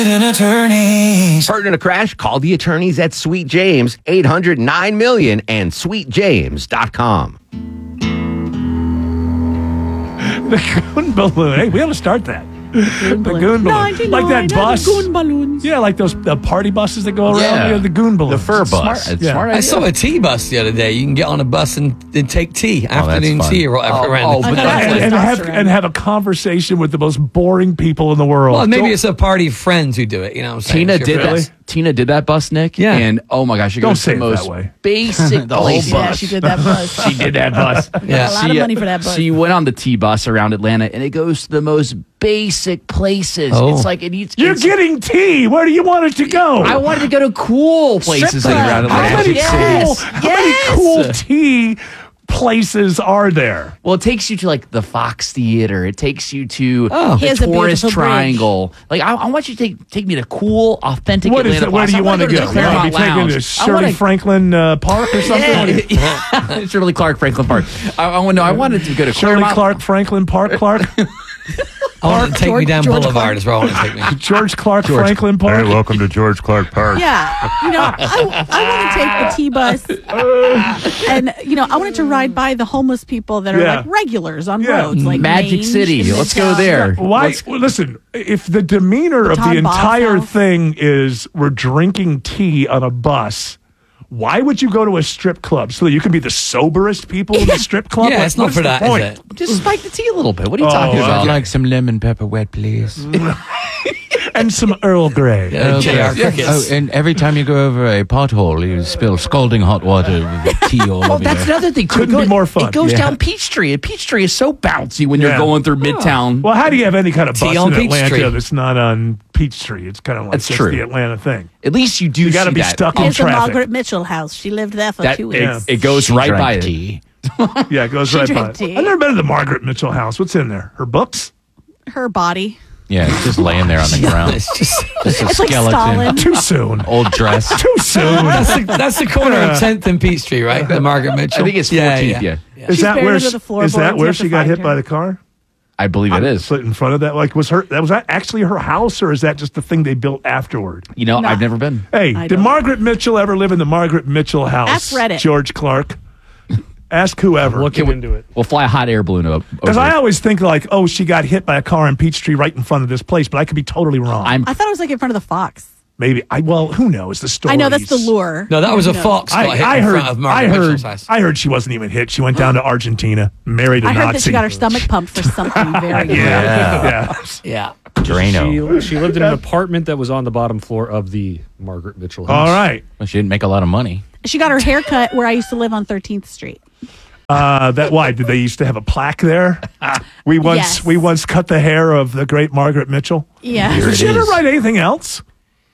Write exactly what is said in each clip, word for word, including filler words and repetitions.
Attorneys. Hurt in a crash? Call the attorneys at Sweet James, eight hundred nine million and sweet james dot com. The goon balloon. Hey, we ought to start that. The goon balloon. Like that bus. Goon balloons. Yeah, like those the party buses that go around. Yeah. Yeah, the goon balloon. The fur bus. Smart, yeah. smart I saw a tea bus the other day. You can get on a bus and, and take tea, Oh, afternoon that's tea or whatever. fun. around Oh, the- but that- and, and have, and have a conversation with the most boring people in the world. Well, maybe Don't- it's a party of friends who do it. You know what I'm saying? Tina It's your did friends. that. Tina did that bus, Nick. Yeah. And oh my gosh, it Don't goes say to the it most that way. basic The whole places. bus. Yeah, she did that bus. She did that bus. Yeah. A lot of money for that bus. She went on the T bus around Atlanta, and it goes to the most basic places. Oh. It's like it needs. You're it's- getting tea. Where do you want it to go? I wanted to go to cool places Strip around club. Atlanta. How many Yes. cool? How many cool tea places are there? Well, it takes you to like the Fox Theater. It takes you to Oh. He the has a Tourist beautiful bridge. Triangle. Like I, I want you to take take me to cool, authentic What is Atlanta. it? Where do places. you I want to wanna go? the You want to be Claremont taken Lounge. to I Shirley wanna- Franklin uh, Park or something? Yeah, Shirley Clark Franklin Park. I, I, want- no, I wanted to go to Shirley Claremont. Clark Franklin Park Clark? I want to take me George- down George Boulevard Clark. is where I want to take me. George Clark Franklin Park? welcome to George Clark Park. Yeah, you know, I, I want to take the T bus, and you know, I wanted to ride by the homeless people that are Yeah. like regulars on Yeah. roads, like Magic Main, City. in Let's go Midtown. there. Why? Let's- well, listen, if the demeanor of the Todd Bob's entire house. thing is we're drinking tea on a bus, why would you go to a strip club so that you can be the soberest people in the strip club? Yeah, Like, it's not what's for the that, is point? it? Just spike the tea a little bit. What are you Oh, talking I'd about? like some lemon pepper wet, please. And some Earl Grey. Yeah, J R Crickets. Oh, and every time you go over a pothole, you spill scalding hot water with tea all Oh, over that's you. another thing. too. Couldn't It be goes- more fun. It goes Yeah. down Peachtree, and Peachtree is so bouncy when Yeah. you're going through Midtown. Well, how do you have any kind of Tea bus on in Peachtree. Atlanta that's not on Peachtree? It's kind of like That's just true. the Atlanta thing. At least you do. You got to see be that. stuck in Here's the traffic. Margaret Mitchell house. She lived there for That two it, years. it goes She right drank by it. tea. Yeah, it goes She right by. drank it. tea. I've never been to the Margaret Mitchell house. What's in there? Her books? Her body. Yeah, it's just laying there on the ground. It's just Just a It's like skeleton. Stalin. Too soon. Old dress. Too soon. that's the, that's the corner of tenth and Peachtree, right? The Margaret Mitchell. I think it's Yeah, fourteenth. yeah. Yeah, Is She's that buried where? under She, the is floorboards. that You where have she to got find hit her. by the car? I believe it is. Put in front of that. Like, was her? That was that actually her house, or is that just the thing they built afterward? You know, No. I've never been. Hey, I did don't. Margaret Mitchell ever live in the Margaret Mitchell house? Ask Reddit. George Clark. Ask whoever. Looking into it. We'll fly a hot air balloon up. Because over I it. always think like, oh, she got hit by a car in Peachtree right in front of this place, but I could be totally wrong. I'm I thought it was like in front of the Fox. Maybe I. Well, who knows the story? I know that's the lure. No, that was a Who knows? fox got I, hit I in heard. front of I Margaret heard. Mitchell's house. I heard she wasn't even hit. She went down to Argentina, married a I heard Nazi. that she got her stomach pumped for something very good. Yeah. yeah. Yeah. Drano. She, she lived in an apartment that was on the bottom floor of the Margaret Mitchell house. All right. Well, she didn't make a lot of money. She got her hair cut where I used to live on thirteenth Street. Uh, that why did they used to have a plaque there? We once Yes. we once cut the hair of the great Margaret Mitchell. Yeah. Did it she ever is. write anything else?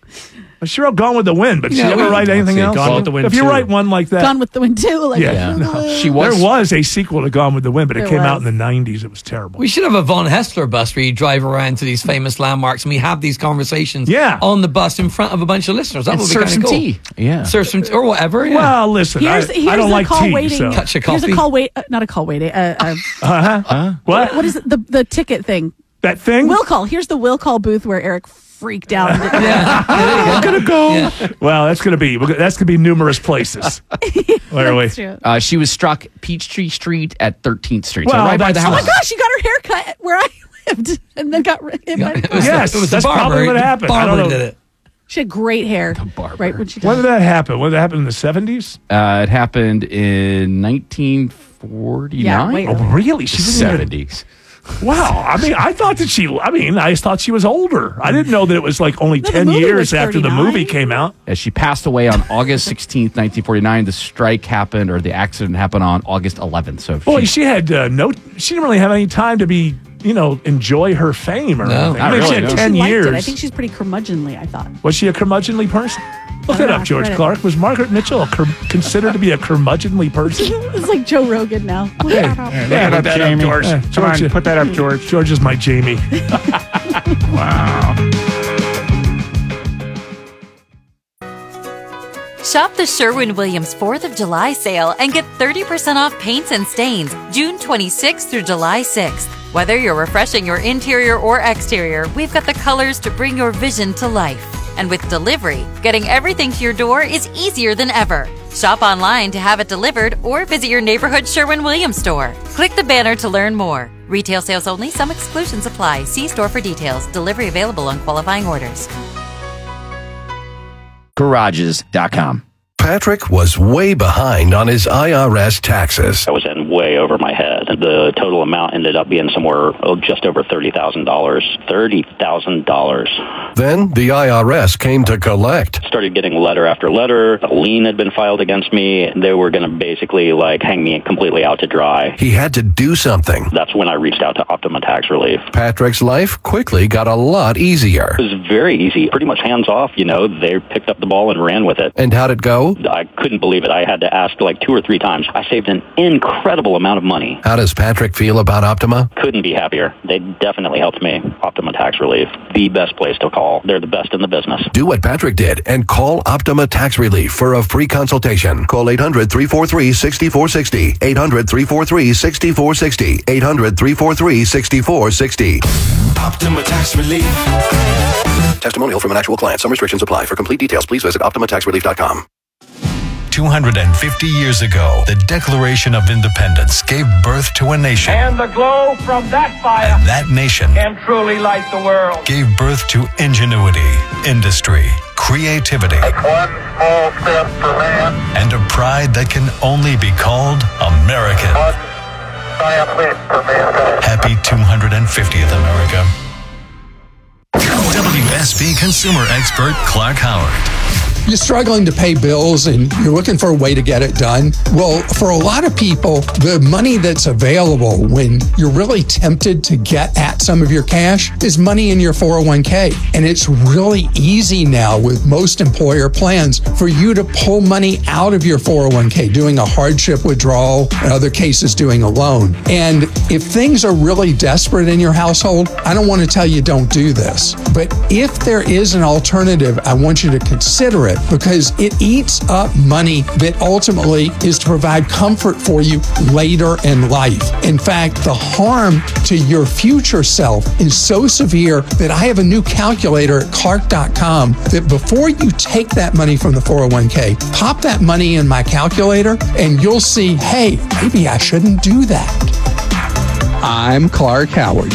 She wrote "Gone with the Wind," but did she Yeah, ever we- write anything see, else? Gone with the Wind If you too. write one like that, Gone with the Wind too. Like, yeah, no. She was. There was a sequel to Gone with the Wind, but it There came out in was. the nineties. It was terrible. We should have a Von Hessler bus where you drive around to these famous landmarks and we have these conversations Yeah. on the bus in front of a bunch of listeners. That And would be serve kind some of cool. tea. Yeah. Serve some, or whatever. Yeah. Well, listen, Here's, I, here's I don't a like call tea. waiting. So. Touch of Here's coffee. a call wait. Uh, not a call waiting. Uh, uh, Uh-huh. What? what is it? The the ticket thing? That thing? Will call. Here's the will call booth where Eric freaked out. And did, I'm gonna go. Yeah. Well, that's gonna be that's gonna be numerous places. Where are we? That's true. Uh, she was struck Peachtree Street at thirteenth Street. Well, so right by the that's house. Oh my gosh, she got her hair cut where I lived and then got hit by It was Yes, the, it was that's the barber. probably what The happened. I Barber don't know. did it. She had great hair. barber. Right when she When died. did that happen? When did that happen in the seventies? Uh, it happened in nineteen forty-nine. Yeah, wait. Oh, really? She didn't even- seventies. Wow. I mean, I thought that she. I mean, I thought she was older. I didn't know that it was like only No, the ten movie years was after the thirty-nine. movie came out. As she passed away on August sixteenth, nineteen forty-nine. The strike happened, or the accident happened on August eleventh. So Boy, she, she had uh, no. She didn't really have any time to be, you know, enjoy her fame or No, anything. I not mean, she really, had no. ten she liked years. it. I think she's pretty curmudgeonly, I thought. Was she a curmudgeonly person? Look I that don't up, know, George read it. Clark. Was Margaret Mitchell a cur- considered to be a curmudgeonly person? It's like Joe Rogan now. Yeah, that up, Jamie. George. Yeah, George, come on, put that up, George. George is my Jamie. Wow. Shop the Sherwin-Williams fourth of July sale and get thirty percent off paints and stains June twenty-sixth through July sixth. Whether you're refreshing your interior or exterior, we've got the colors to bring your vision to life. And with delivery, getting everything to your door is easier than ever. Shop online to have it delivered or visit your neighborhood Sherwin-Williams store. Click the banner to learn more. Retail sales only. Some exclusions apply. See store for details. Delivery available on qualifying orders. Garages dot com. Patrick was way behind on his I R S taxes. I was in way over my head. The total amount ended up being somewhere oh, just over thirty thousand dollars. thirty thousand dollars. Then the I R S came to collect. Started getting letter after letter. A lien had been filed against me. They were going to basically like hang me completely out to dry. He had to do something. That's when I reached out to Optima Tax Relief. Patrick's life quickly got a lot easier. It was very easy. Pretty much hands off, you know. They picked up the ball and ran with it. And how'd it go? I couldn't believe it. I had to ask like two or three times. I saved an incredible amount of money. How does Patrick feel about Optima? Couldn't be happier. They definitely helped me. Optima Tax Relief, the best place to call. They're the best in the business. Do what Patrick did and call Optima Tax Relief for a free consultation. Call eight hundred, three four three, six four six zero. eight hundred, three four three, six four six zero. eight hundred, three four three, six four six zero. Optima Tax Relief. Testimonial from an actual client. Some restrictions apply. For complete details, please visit optima tax relief dot com. two hundred fifty years ago, the Declaration of Independence gave birth to a nation. And the glow from that fire and that nation can truly light the world. Gave birth to ingenuity, industry, creativity, Take one small step for man, and a pride that can only be called American. One giant leap for mankind. Happy two hundred fiftieth, America. W S B consumer expert Clark Howard. You're struggling to pay bills and you're looking for a way to get it done. Well, for a lot of people, the money that's available when you're really tempted to get at some of your cash is money in your four oh one k. And it's really easy now with most employer plans for you to pull money out of your four oh one k, doing a hardship withdrawal, in other cases doing a loan. And if things are really desperate in your household, I don't want to tell you don't do this. But if there is an alternative, I want you to consider it, because it eats up money that ultimately is to provide comfort for you later in life. In fact, the harm to your future self is so severe that I have a new calculator at clark dot com that before you take that money from the four oh one k, pop that money in my calculator and you'll see, hey, maybe I shouldn't do that. I'm Clark Howard.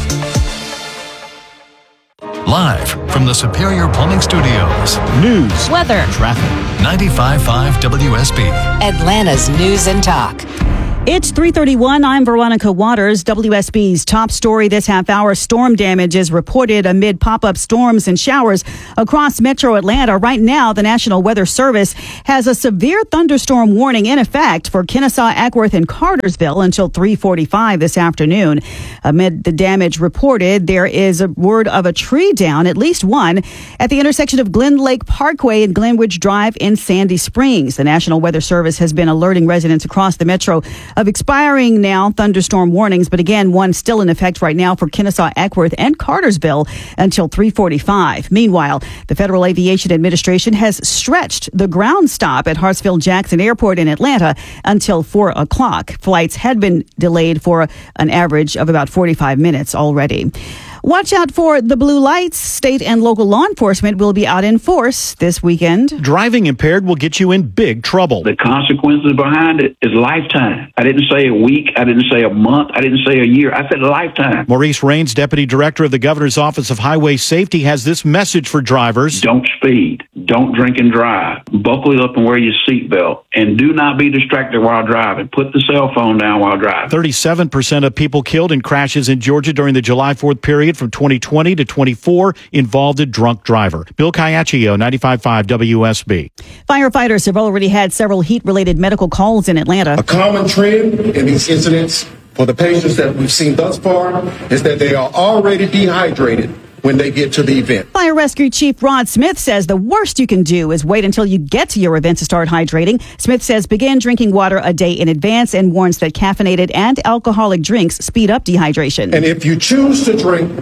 Live from the Superior Plumbing Studios. News, weather, traffic. ninety-five point five W S B. Atlanta's News and Talk. It's three thirty-one. I'm Veronica Waters. W S B's top story this half hour. Storm damage is reported amid pop-up storms and showers across metro Atlanta. Right now, the National Weather Service has a severe thunderstorm warning in effect for Kennesaw, Ackworth, and Cartersville until three forty-five this afternoon. Amid the damage reported, there is a word of a tree down, at least one, at the intersection of Glen Lake Parkway and Glenridge Drive in Sandy Springs. The National Weather Service has been alerting residents across the metro of expiring now thunderstorm warnings, but again, one still in effect right now for Kennesaw, Ackworth, and Cartersville until three forty-five. Meanwhile, the Federal Aviation Administration has stretched the ground stop at Hartsfield-Jackson Airport in Atlanta until four o'clock. Flights had been delayed for an average of about forty-five minutes already. Watch out for the blue lights. State and local law enforcement will be out in force this weekend. Driving impaired will get you in big trouble. The consequences behind it is lifetime. I didn't say a week. I didn't say a month. I didn't say a year. I said lifetime. Maurice Raines, Deputy Director of the Governor's Office of Highway Safety, has this message for drivers. Don't speed. Don't drink and drive. Buckle up and wear your seatbelt. And do not be distracted while driving. Put the cell phone down while driving. thirty-seven percent of people killed in crashes in Georgia during the July fourth period from twenty twenty to twenty-four involved a drunk driver. Bill Caiaccio, ninety-five point five W S B. Firefighters have already had several heat-related medical calls in Atlanta. A common trend in these incidents for the patients that we've seen thus far is that they are already dehydrated when they get to the event. Fire Rescue Chief Rod Smith says the worst you can do is wait until you get to your event to start hydrating. Smith says begin drinking water a day in advance and warns that caffeinated and alcoholic drinks speed up dehydration. And if you choose to drink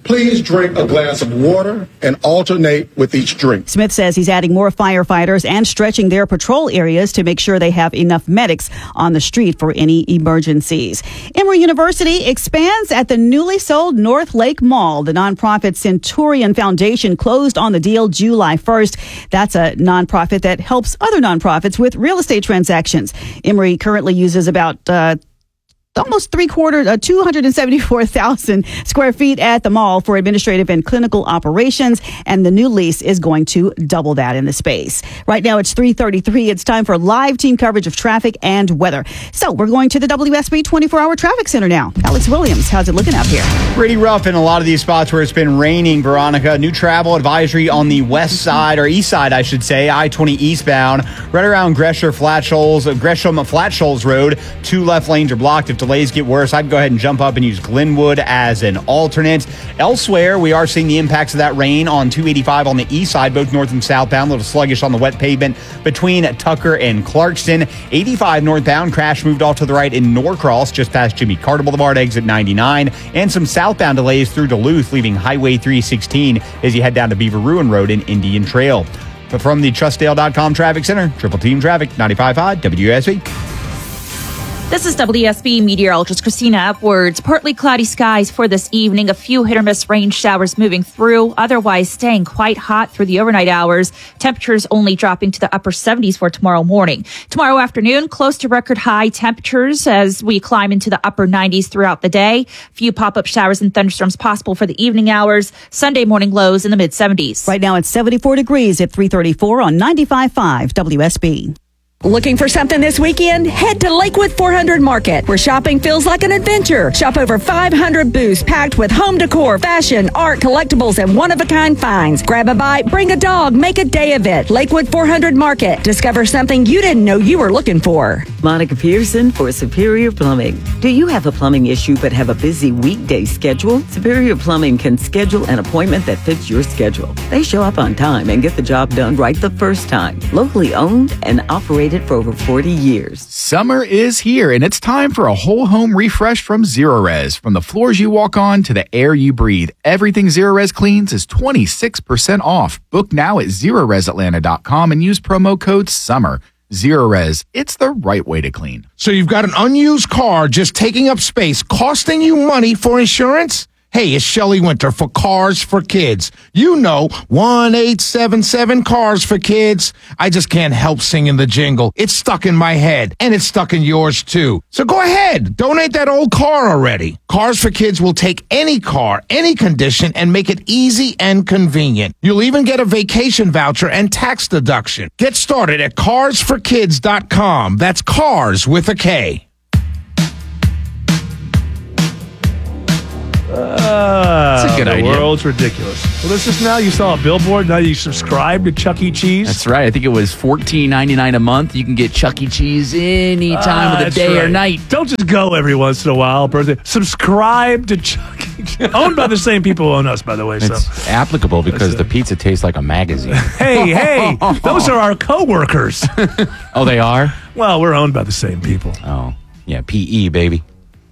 Please drink a glass of water and alternate with each drink. Smith says he's adding more firefighters and stretching their patrol areas to make sure they have enough medics on the street for any emergencies. Emory University expands at the newly sold North Lake Mall. The nonprofit Centurion Foundation closed on the deal July first. That's a nonprofit that helps other nonprofits with real estate transactions. Emory currently uses about uh, almost three quarters, uh, two hundred seventy-four thousand square feet at the mall for administrative and clinical operations. And the new lease is going to double that in the space. Right now it's three thirty-three. It's time for live team coverage of traffic and weather. So we're going to the W S B twenty-four hour traffic center now. Alex Williams, how's it looking out here? Pretty rough in a lot of these spots where it's been raining, Veronica. New travel advisory on the west side, or east side, I should say, I twenty eastbound, right around Gresham Flat Shoals, Gresham Flat Shoals Road. Two left lanes are blocked. If delays get worse, I'd go ahead and jump up and use Glenwood as an alternate. Elsewhere, we are seeing the impacts of that rain on two eighty-five on the east side, both north and southbound. A little sluggish on the wet pavement between Tucker and Clarkston. eighty-five northbound, crash moved off to the right in Norcross, just past Jimmy Carter Boulevard, exit ninety-nine. And some southbound delays through Duluth, leaving Highway three sixteen as you head down to Beaver Ruin Road and Indian Trail. But from the Trustdale dot com Traffic Center, Triple Team Traffic, ninety-five point five W S B. This is W S B meteorologist Christina Upwards. Partly cloudy skies for this evening. A few hit or miss rain showers moving through. Otherwise staying quite hot through the overnight hours. Temperatures only dropping to the upper seventies for tomorrow morning. Tomorrow afternoon, close to record high temperatures as we climb into the upper nineties throughout the day. A few pop-up showers and thunderstorms possible for the evening hours. Sunday morning lows in the mid seventies. Right now it's seventy-four degrees at three thirty-four on ninety-five point five W S B. Looking for something this weekend? Head to Lakewood four hundred Market, where shopping feels like an adventure. Shop over five hundred booths packed with home decor, fashion, art, collectibles, and one-of-a-kind finds. Grab a bite, bring a dog, make a day of it. Lakewood four hundred Market. Discover something you didn't know you were looking for. Monica Pearson for Superior Plumbing. Do you have a plumbing issue but have a busy weekday schedule? Superior Plumbing can schedule an appointment that fits your schedule. They show up on time and get the job done right the first time. Locally owned and operated for over forty years. Summer is here, and it's time for a whole home refresh from Zerorez. From the floors you walk on to the air you breathe, everything Zerorez cleans is twenty-six percent off. Book now at Zerorez Atlanta dot com and use promo code SUMMER. Zerorez, it's the right way to clean. So you've got an unused car just taking up space, costing you money for insurance? Hey, it's Shelley Winter for Cars for Kids. You know, one eight seven seven Cars for Kids. I just can't help singing the jingle. It's stuck in my head, and it's stuck in yours too. So go ahead, donate that old car already. Cars for Kids will take any car, any condition, and make it easy and convenient. You'll even get a vacation voucher and tax deduction. Get started at cars for kids dot com. That's cars with a K. Uh, That's a good the idea. The world's ridiculous. Well, this is now you saw a billboard. Now you subscribe to Chuck E. Cheese. That's right. I think it was fourteen ninety-nine a month. You can get Chuck E. Cheese any time Ah, of the day right. or night. Don't just go every once in a while. Birthday. Subscribe to Chuck E. Cheese. Owned by the same people who own us, by the way. So. It's applicable because the pizza tastes like a magazine. Hey, hey, those are our coworkers. Oh, they are? Well, we're owned by the same people. Oh, yeah, P E, baby.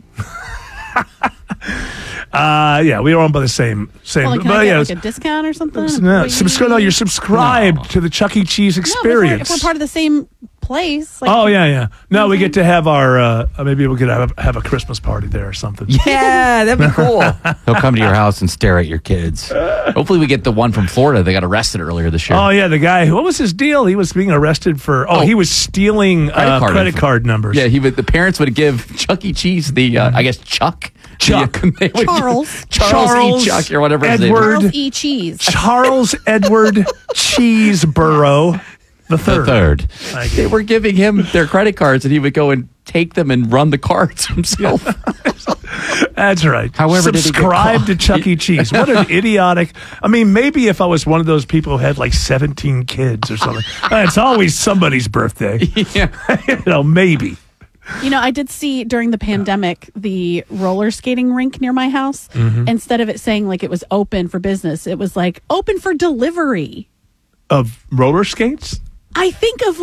Uh, yeah, we are owned by the same same. Well, can but I get yeah, like a discount or something? no, subscribe. No, you're subscribed to the Chuck E. Cheese No, if we're, experience. if we're part of the same place. Like, Oh yeah, yeah. No, we get to have our uh, maybe we could have, have a Christmas party there or something. Yeah, that'd be cool. He'll come to your house and stare at your kids. Hopefully we get the one from Florida. They got arrested earlier this year. Oh yeah, the guy. What was his deal? He was being arrested for. Oh, Oh. he was stealing Credit uh, card credit info. card numbers. Yeah, he would. The parents would give Chuck E. Cheese the, uh, I guess Chuck, Chuck. The, they would- Charles. Charles, Charles E. Chuck or whatever his name Edward. is. Charles E. Cheese. Charles Edward Cheeseborough the third. The third. Thank They you. were giving him their credit cards, and he would go and take them and run the cards himself. That's right. However, did he get subscribe caught? to Chuck E. Cheese. What an idiotic. I mean, maybe if I was one of those people who had like seventeen kids or something. Uh, it's always somebody's birthday. Yeah. You know, maybe. You know, I did see during the pandemic the roller skating rink near my house. Mm-hmm. Instead of it saying like it was open for business, it was like open for delivery. Of roller skates? I think of like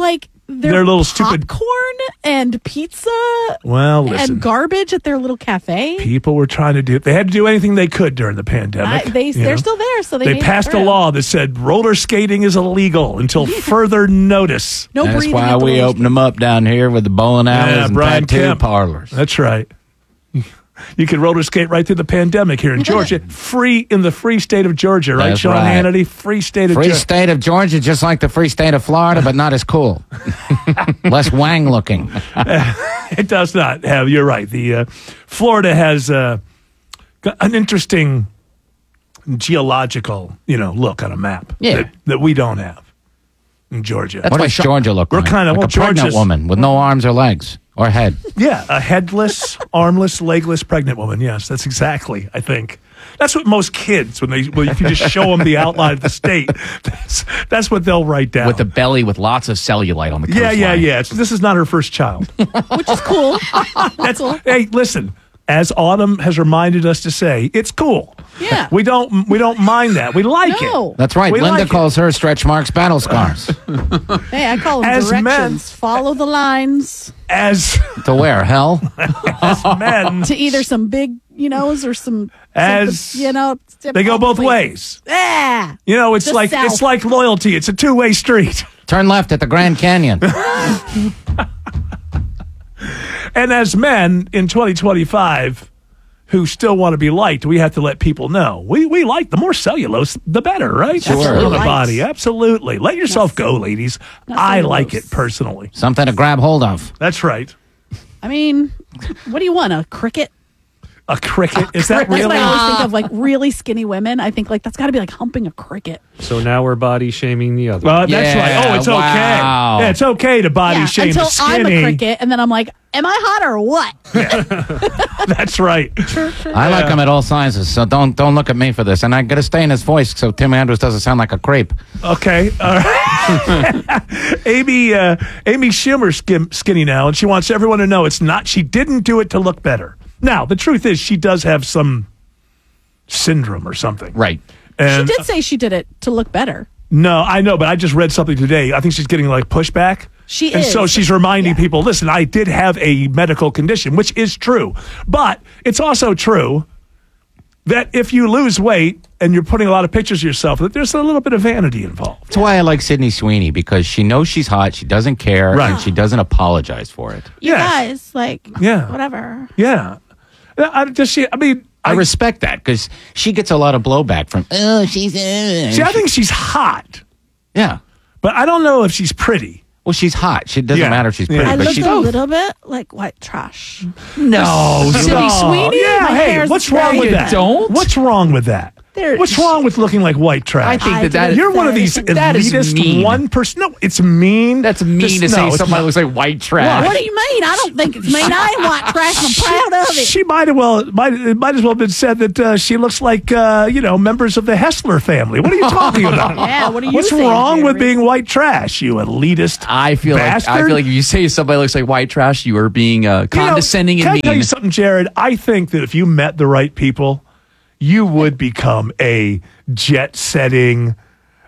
their, their little stupid popcorn and pizza Well, listen. and garbage at their little cafe. People were trying to do. They had to do anything they could during the pandemic. I, they you they're know. still there, so they, They made it passed a through. law that said roller skating is illegal until further notice. No That's breathing why at the we roller opened them up down here with the bowling alleys Yeah, and Brian tattoo Kemp. parlors. That's right. You could roller skate right through the pandemic here in Georgia, free in the free state of Georgia, right, That's Sean right. Hannity? Free state of Free Georgia. state of Georgia, just like the free state of Florida, but not as cool. Less wang looking. It does not have. You're right. The uh, Florida has uh, got an interesting geological, you know, look on a map Yeah. that, that we don't have in Georgia. what does Georgia look We're like? kind of like well, a pregnant Georgia's- woman with no arms or legs or head. Yeah, a headless, armless, legless pregnant woman. Yes, that's exactly. I think that's what most kids, when they, well, if you just show them the outline of the state, that's, that's what they'll write down. With the belly with lots of cellulite on the yeah, coastline. yeah, yeah. It's, this is not her first child. Which is cool. That's hey, listen. As Autumn has reminded us to say, it's cool. Yeah. We don't we don't mind that. We like No. it. That's right. We Linda like it. calls her stretch marks battle scars. Hey, I call them As men- directions. Follow the lines As To where? Hell? as men, to either some big, you know, or some As some, you know, they go both ways. Yeah. You know, it's Just like south. it's like loyalty. It's a two way street. Turn left at the Grand Canyon. And as men in twenty twenty-five who still want to be liked, we have to let people know. We we like the more cellulose, the better, right? Sure. That's on the Right. body. Absolutely. Let yourself go, ladies. I like it personally. Something to grab hold of. That's right. I mean, what do you want? A cricket? A cricket? Is that That's really? what I always think of, like really skinny women. I think like that's got to be like humping a cricket. So now we're body shaming the other. Well, that's Yeah, right. Oh, it's wow. okay. Yeah, it's okay to body yeah, shame until the skinny. I'm a cricket, and then I'm like, am I hot or what? That's right. I like him at all sizes, so don't don't look at me for this. And I got to stay in his voice so Tim Andrews doesn't sound like a creep. Okay. All right. Amy uh, Amy Schumer's skim, skinny now, and she wants everyone to know it's not. She didn't do it to look better. Now, the truth is, she does have some syndrome or something. Right. And She did say she did it to look better. no, I know, but I just read something today. I think she's getting like pushback. She and is. so she's reminding people, listen, I did have a medical condition, which is true. But it's also true that if you lose weight and you're putting a lot of pictures of yourself, that there's a little bit of vanity involved. That's why I like Sydney Sweeney, because she knows she's hot, she doesn't care, Right. and she doesn't apologize for it. You Yes. guys, like, Yeah. whatever. Yeah. I, does she, I mean, I, respect that, because she gets a lot of blowback from, oh, she's... Uh, see, I think she's hot, yeah. but I don't know if she's pretty. Well, she's hot. She doesn't Yeah. matter if she's Yeah. pretty, I but look she's... a little bit like white trash. No, Sydney no. Sweeney? Yeah, My hey, hair's what's wrong very- with You that? don't? What's wrong with that? There- What's wrong with looking like white trash? I think that that is, You're one of these that is elitist mean. one person. No, it's mean. That's mean Just- to say no, it's somebody not. looks like white trash. What do you mean? I don't think it's mean. I ain't white trash. and I'm proud of it. She might have well might it might as well have been said that uh, she looks like uh, you know members of the Hessler family. What are you talking about? Yeah, what are you What's saying, wrong with Jerry? being white trash? You elitist. I feel bastard? like I feel like if you say somebody looks like white trash, you are being uh, You know, condescending can I and tell mean. you something, Jared? I think that if you met the right people, you would become a jet-setting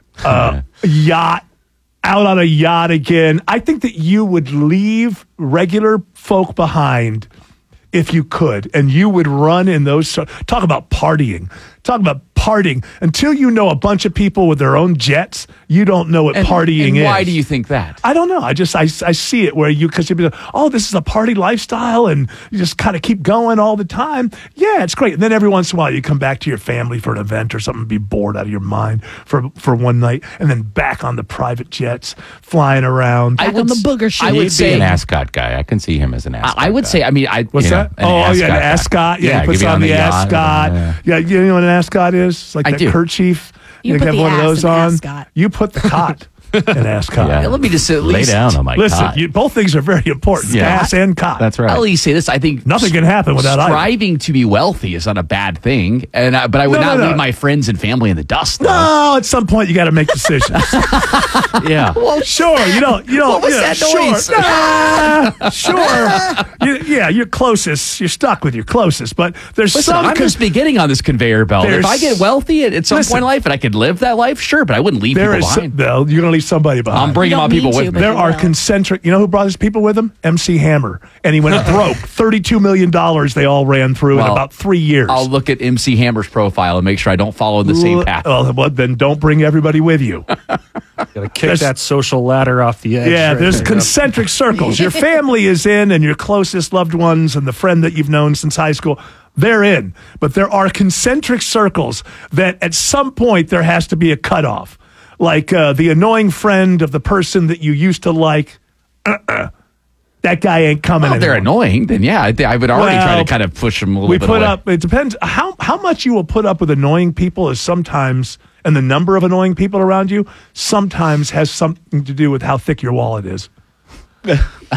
uh, yacht, out on a yacht again. I think that you would leave regular folk behind if you could, and you would run in those. Talk about partying. Talk about partying. Until you know a bunch of people with their own jets, you don't know what And- partying and is. why do you think that? I don't know. I just I, I see it where you because you'd be like, oh, this is a party lifestyle, and you just kind of keep going all the time. Yeah, it's great. And then every once in a while, you come back to your family for an event or something, be bored out of your mind for for one night, and then back on the private jets flying around. Back on the booger shit. I would He'd be say an ascot guy. I can see him as an ascot I, I would guy. say. I mean, I What's you know, that? an Oh, oh, yeah, ascot an guy. ascot. Yeah, Yeah, he puts give you on on the, the yacht, ascot. yeah. Yeah, you know what an ascot is? It's like I that do. kerchief. You You put have the one of ass those in on. ascot. You put the cot in ascot. Yeah. let me just at Lay least down on my Listen, cot. you, both things are very important. Yeah. Ass and cot. That's right. I'll at least say this. I think Nothing can happen without either. striving to be wealthy is not a bad thing, and I, but I would No, not no, no. leave my friends and family in the dust. Though. No, at some point you got to make decisions. yeah. Well, sure. You don't. You don't. What was you know, that sure. noise? Ah, sure. You, yeah, you're closest. You're stuck with your closest. But there's Listen, some. I'm con- just beginning on this conveyor belt. If There's- I get wealthy at, at some Listen. point in life and I could live that life, sure, but I wouldn't leave there people is. behind. Though you're going to leave somebody behind. I'm bringing my people with me. There are concentric. You know who brought his people with him? M C Hammer, and he went broke. Thirty-two million dollars they all ran through Well, in about three years. I'll look at M C Hammer's profile and make sure I don't follow the same path. Well, well, then don't bring everybody with you. Gotta kick that social ladder off the edge. Yeah, right there's there. concentric circles. Your family is in, and your closest loved ones, and the friend that you've known since high school, they're in. But there are concentric circles that at some point there has to be a cutoff. Like uh, the annoying friend of the person that you used to like. Uh-uh. That guy ain't coming. Well, if they're anymore. annoying, then yeah, I, I would already Well, try to kind of push them a little we bit put away. up. It depends how how much you will put up with annoying people is sometimes, and the number of annoying people around you sometimes has something to do with how thick your wallet is. The,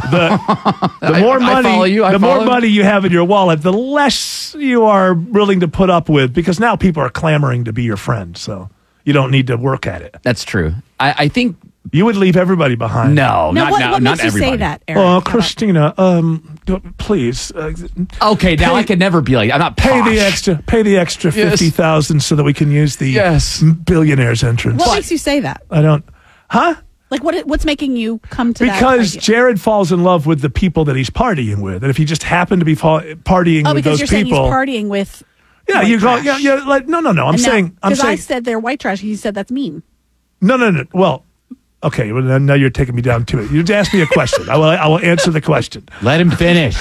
the more I- I money, follow you, I the more follow. money you have in your wallet, the less you are willing to put up with, because now people are clamoring to be your friend. So you don't need to work at it. That's true. I, I think you would leave everybody behind. No, Now, not what, no, what not makes you everybody. say that, Eric? Oh, Christina, um, do- please. Uh, Okay, now pay- I could never be like I'm not Pay posh. the extra. Pay the extra Yes. fifty thousand so that we can use the Yes. billionaire's entrance. What makes you say that? I don't. Huh? Like, what? What's making you come to that Because idea? Jared falls in love with the people that he's partying with, and if he just happened to be fa- partying Oh, with because those you're saying he's people, partying with. yeah, white you go, trash. yeah, yeah. Like, no, no, no. I'm And now- saying, I'm 'cause I saying, said they're white trash. He said that's mean. no, no, no. Well, okay. Well, now you're taking me down to it. You just asked me a question. I will. I will answer the question. Let him finish.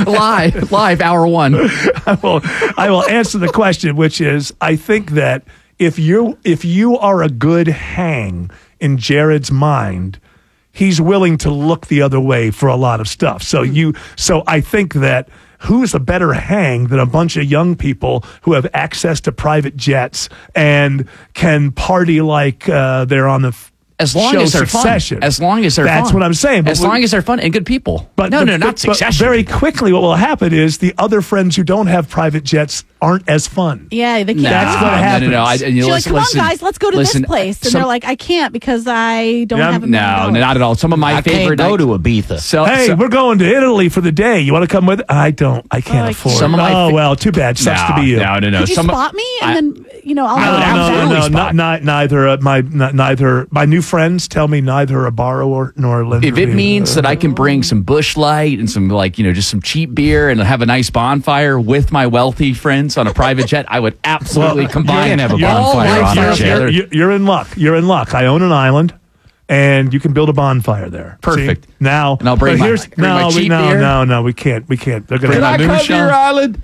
live, live, hour one. I will. I will answer the question, which is, I think that if you if you are a good hang in Jared's mind, he's willing to look the other way for a lot of stuff. So you. So I think that who's a better hang than a bunch of young people who have access to private jets and can party like uh, they're on the f- As long show as they're Succession. fun. As long as they're That's fun. what I'm saying. But As we- long as they're fun and good people. But no, but- no, not but Succession. Very quickly, what will happen is the other friends who don't have private jets aren't as fun. Yeah, they can't. That's what no, happens. No, no, no. I, and you She's like, listen, come on, listen, guys, let's go to listen, this place. And some- they're like, I can't because I don't Yeah, have a million No, dollars. not at all. Some of my I favorite can't go night- to Ibiza. So, Hey, so- we're going to Italy for the day. You want to come with? I don't. I can't Oh, I afford. Some of my oh fa- well, too bad. Sucks no, to be you. No, no, no. Could you Some, spot me? And I- then, you know, I'll I would have no, absolutely no, no, spot. not, not, neither. Uh, my not, neither. My new friends tell me neither a borrower nor a lender. If it means that I can bring some Busch Light and some like you know just some cheap beer and have a nice bonfire with my wealthy friends on a private jet, I would absolutely Well, combine. you can have a all bonfire on lifestyles our jet. together. you're, you're in luck. You're in luck. I own an island, and you can build a bonfire there. Perfect. See? Now, And I'll bring but my- here's, bring no, my we, cheap no, beer. no, no. We can't. We can't. They're gonna Can I have come to your island?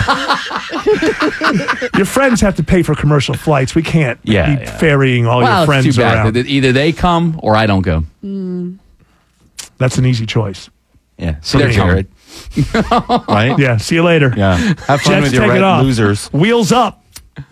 Your friends have to pay for commercial flights. We can't Yeah, be yeah. ferrying all well, your friends it's too bad. around. Either they come or I don't go. That's an easy choice. Yeah. For See me. Jared. Right? Yeah. See you later. Yeah. Have fun Jets with your take it red off. losers. Wheels up.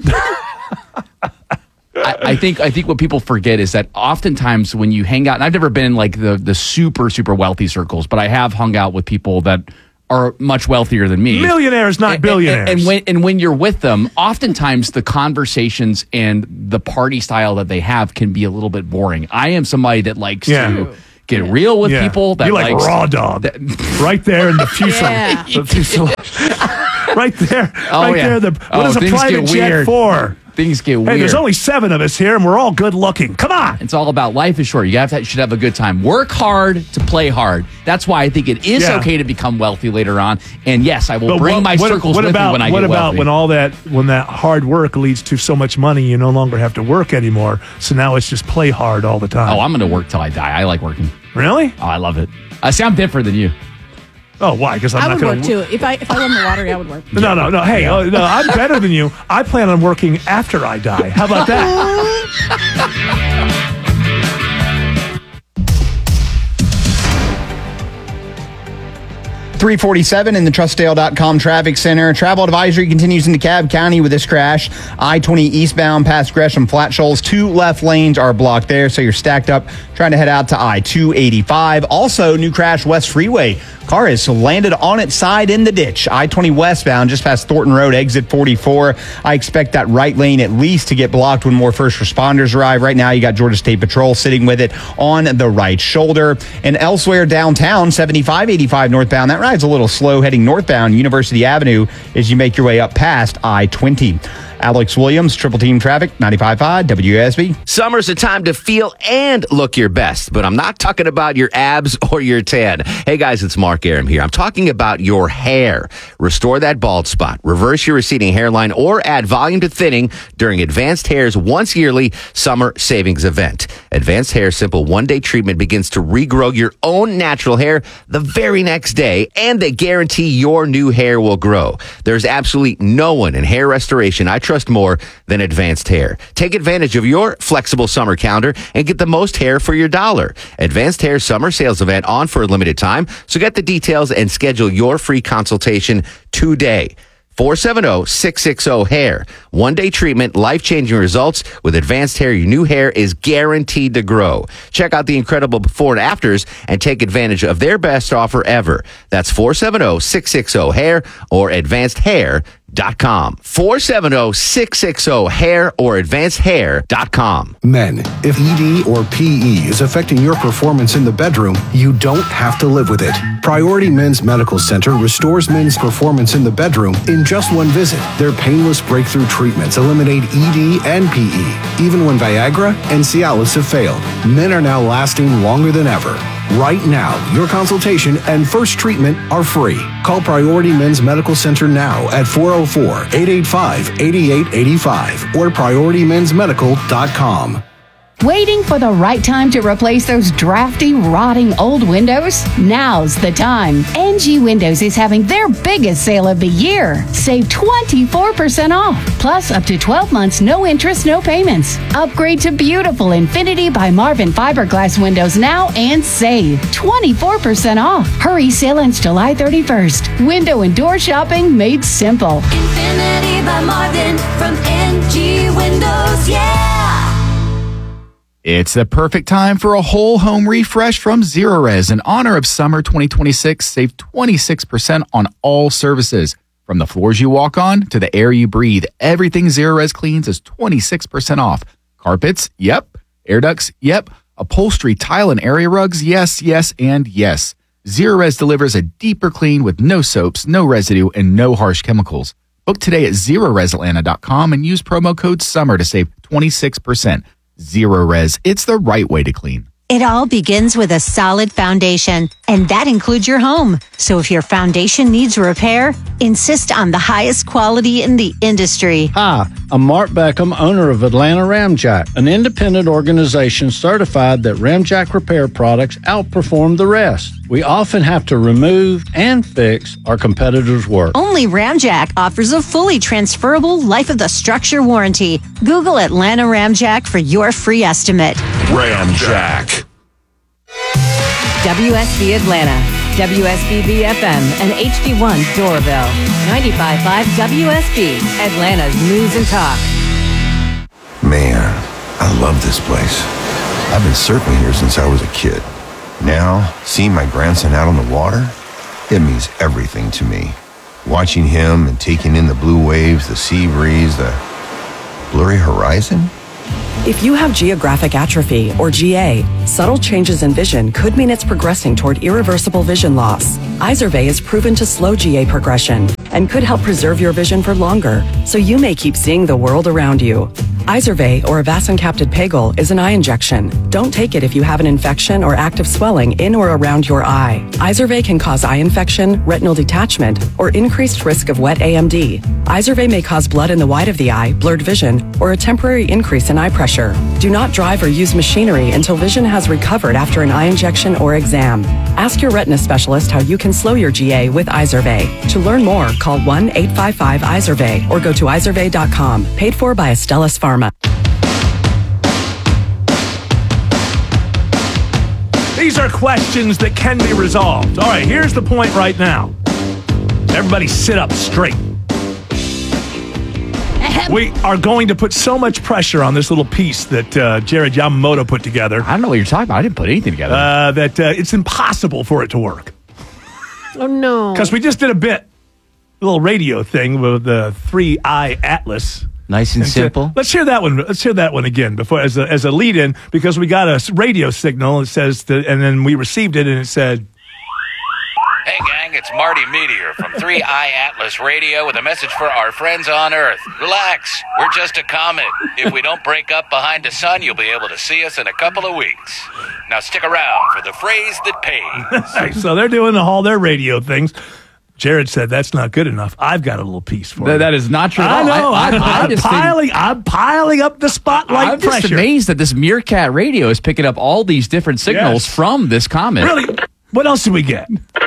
I, I think I think what people forget is that oftentimes when you hang out, and I've never been in like the the super super wealthy circles, but I have hung out with people that are much wealthier than me. Millionaires, not And- billionaires. And, and when and when you're with them, oftentimes the conversations and the party style that they have can be a little bit boring. I am somebody that likes Yeah. to get real with Yeah. people. That you like likes, raw dog, that- right there in the fuselage. Yeah. The fuselage. right there. Oh, right yeah. there. The, what Oh, is a things private get jet weird. for? Things get Hey, weird. there's only seven of us here, and we're all good looking. Come on. It's all about life is short. You have to, you should have a good time. Work hard to play hard. That's why I think it is Yeah. okay to become wealthy later on. And yes, I will But bring what, my what, circles what with about, me when I what get about wealthy. when all that when that hard work leads to so much money you no longer have to work anymore? So now it's just play hard all the time. oh, I'm going to work till I die. I like working. Really? Oh, I love it. I sound different than you. Oh, why? Because I'm I not would going work too. If I if I won the lottery, I would work. No, no, no. Hey, oh, no, I'm better than you. I plan on working after I die. How about that? three forty-seven in the Trustdale dot com traffic center. Travel advisory continues into Cobb County with this crash. I twenty eastbound past Gresham Flat Shoals. Two left lanes are blocked there, so you're stacked up trying to head out to I two eighty-five. Also, new crash West Freeway. Car is landed on its side in the ditch. I twenty westbound just past Thornton Road, exit forty-four. I expect that right lane at least to get blocked when more first responders arrive. Right now, you got Georgia State Patrol sitting with it on the right shoulder. And elsewhere downtown, seventy-five eighty-five northbound. That ride's a little slow heading northbound University Avenue as you make your way up past I twenty. Alex Williams, Triple Team Traffic, ninety-five point five W S B. Summer's a time to feel and look your best, but I'm not talking about your abs or your tan. Hey guys, it's Mark Aram here. I'm talking about your hair. Restore that bald spot, reverse your receding hairline, or add volume to thinning during Advanced Hair's once yearly summer savings event. Advanced Hair's simple one-day treatment begins to regrow your own natural hair the very next day, and they guarantee your new hair will grow. There's absolutely no one in hair restoration I trust more than Advanced Hair. Take advantage of your flexible summer calendar and get the most hair for your dollar. Advanced Hair summer sales event on for a limited time, so get the details and schedule your free consultation today. four seven zero, six six zero, hair. One-day treatment, life-changing results. With Advanced Hair, your new hair is guaranteed to grow. Check out the incredible before and afters and take advantage of their best offer ever. That's four seven zero, six six zero, hair or advanced hair dot com. four seven zero, six six zero, hair or advanced hair dot com. Men, if E D or P E is affecting your performance in the bedroom, you don't have to live with it. Priority Men's Medical Center restores men's performance in the bedroom in just one visit. Their painless breakthrough treatments eliminate E D and P E. Even when Viagra and Cialis have failed, men are now lasting longer than ever. Right now, your consultation and first treatment are free. Call Priority Men's Medical Center now at four oh four, eight eight five, eight eight eight five or priority men's medical dot com. Waiting for the right time to replace those drafty, rotting old windows? Now's the time. N G Windows is having their biggest sale of the year. Save twenty-four percent off, plus up to twelve months, no interest, no payments. Upgrade to beautiful Infinity by Marvin fiberglass windows now and save twenty-four percent off. Hurry, sale ends July thirty-first. Window and door shopping made simple. Infinity by Marvin from N G Windows, yeah! It's the perfect time for a whole home refresh from Zerorez. In honor of summer twenty twenty-six, save twenty-six percent on all services. From the floors you walk on to the air you breathe, everything Zerorez cleans is twenty-six percent off. Carpets? Yep. Air ducts? Yep. Upholstery, tile, and area rugs? Yes, yes, and yes. Zerorez delivers a deeper clean with no soaps, no residue, and no harsh chemicals. Book today at Zerorez Atlanta dot com and use promo code SUMMER to save twenty-six percent. Zerorez, it's the right way to clean. It all begins with a solid foundation, and that includes your home. So if your foundation needs repair, insist on the highest quality in the industry. Hi, I'm Mark Beckham, owner of Atlanta Ramjack, an independent organization certified that Ramjack repair products outperform the rest. We often have to remove and fix our competitors' work. Only Ramjack offers a fully transferable life of the structure warranty. Google Atlanta Ramjack for your free estimate. Ramjack. W S B Atlanta, W S B B F M, and H D one Doraville. ninety-five point five W S B, Atlanta's News and Talk. Man, I love this place. I've been surfing here since I was a kid. Now, seeing my grandson out on the water, it means everything to me. Watching him and taking in the blue waves, the sea breeze, the blurry horizon. If you have geographic atrophy, or G A, subtle changes in vision could mean it's progressing toward irreversible vision loss. Izervay is proven to slow G A progression and could help preserve your vision for longer, so you may keep seeing the world around you. Izervay, or avacincaptad pegol, is an eye injection. Don't take it if you have an infection or active swelling in or around your eye. Izervay can cause eye infection, retinal detachment, or increased risk of wet A M D. Izervay may cause blood in the white of the eye, blurred vision, or a temporary increase in eye pressure. Do not drive or use machinery until vision has recovered after an eye injection or exam. Ask your retina specialist how you can slow your G A with Izervay. To learn more, call one eight five five Izervay or go to izervay dot com. Paid for by Astellas Pharma. These are questions that can be resolved. All right, here's the point right now. Everybody sit up straight. We are going to put so much pressure on this little piece that uh, Jared Yamamoto put together. I don't know what you're talking about. I didn't put anything together. Uh, that uh, it's impossible for it to work. Oh, no. Because we just did a bit, a little radio thing with the three eye atlas. Nice and, and simple. To, let's hear that one. Let's hear that one again before as a, as a lead in, because we got a radio signal. It says, that, and then we received it, and it said. Hey, gang, it's Marty Meteor from three I Atlas Radio with a message for our friends on Earth. Relax, we're just a comet. If we don't break up behind the sun, you'll be able to see us in a couple of weeks. Now stick around for the phrase that pays. Hey, so they're doing all their radio things. Jared said that's not good enough. I've got a little piece for Th- you. that is not true at I all. know. I- I, I- I I'm just think- piling. I'm piling up the spotlight I'm pressure. just amazed that this Meerkat radio is picking up all these different signals Yes. from this comet. Really? What else did we get?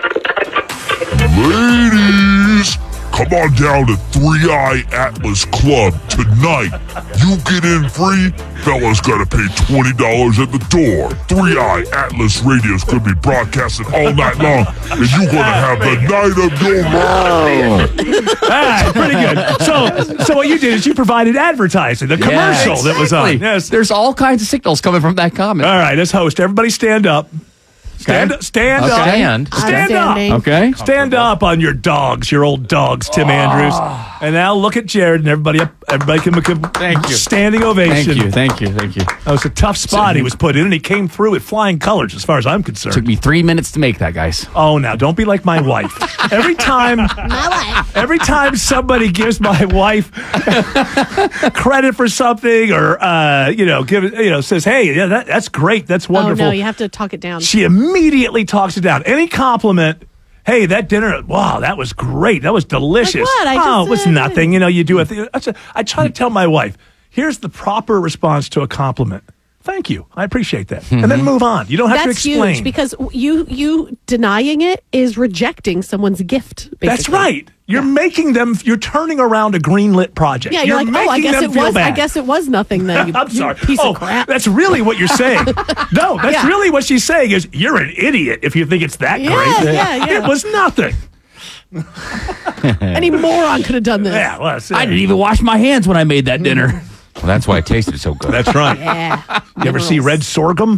Ladies, come on down to three I Atlas Club tonight. You get in free. Fellas gotta pay twenty dollars at the door. three I Atlas Radio's gonna be broadcasting all night long, and you're gonna have the night of your life. All right, pretty good. So, so what you did is you provided advertising, the commercial Yeah, that was on. exactly. Yes. There's all kinds of signals coming from that comet. All right, as host, everybody stand up. Stand, Okay. stand Okay. up. Stand. Stand I'm standing. up. Okay. Stand up on your dogs, your old dogs, Tim Andrews. And now look at Jared and everybody up. Everybody can make a Thank you. standing ovation. Thank you, thank you, thank you. That was a tough spot he was put in, and he came through with flying colors, as far as I'm concerned. Took me three minutes to make that, guys. Oh, now don't be like my wife. Every time, My wife. every time somebody gives my wife credit for something, or uh, you know, give it, you know, says, "Hey, yeah, that, that's great, that's wonderful." Oh, no, you have to talk it down. She immediately talks it down. Any compliment. Hey, that dinner, wow, that was great. That was delicious. Like what? I oh, just it was said- nothing. You know, you do a thing. I try to tell my wife, here's the proper response to a compliment. Thank you. I appreciate that. And then move on. You don't have That's to explain. huge because you you denying it is rejecting someone's gift. Basically. That's right. You're making them, you're turning around a green-lit project. Yeah, you're, like, oh, I making guess them it feel was. bad. I guess it was nothing then. You, I'm you sorry. piece oh, of crap. That's really what you're saying. No, that's Yeah. really what she's saying is you're an idiot if you think it's that Yeah, great. yeah, yeah. It was nothing. Any moron could have done this. Yeah, well, that's it. I didn't even wash my hands when I made that dinner. Well, that's why it tasted so good. That's right. Yeah. You ever see red sorghum?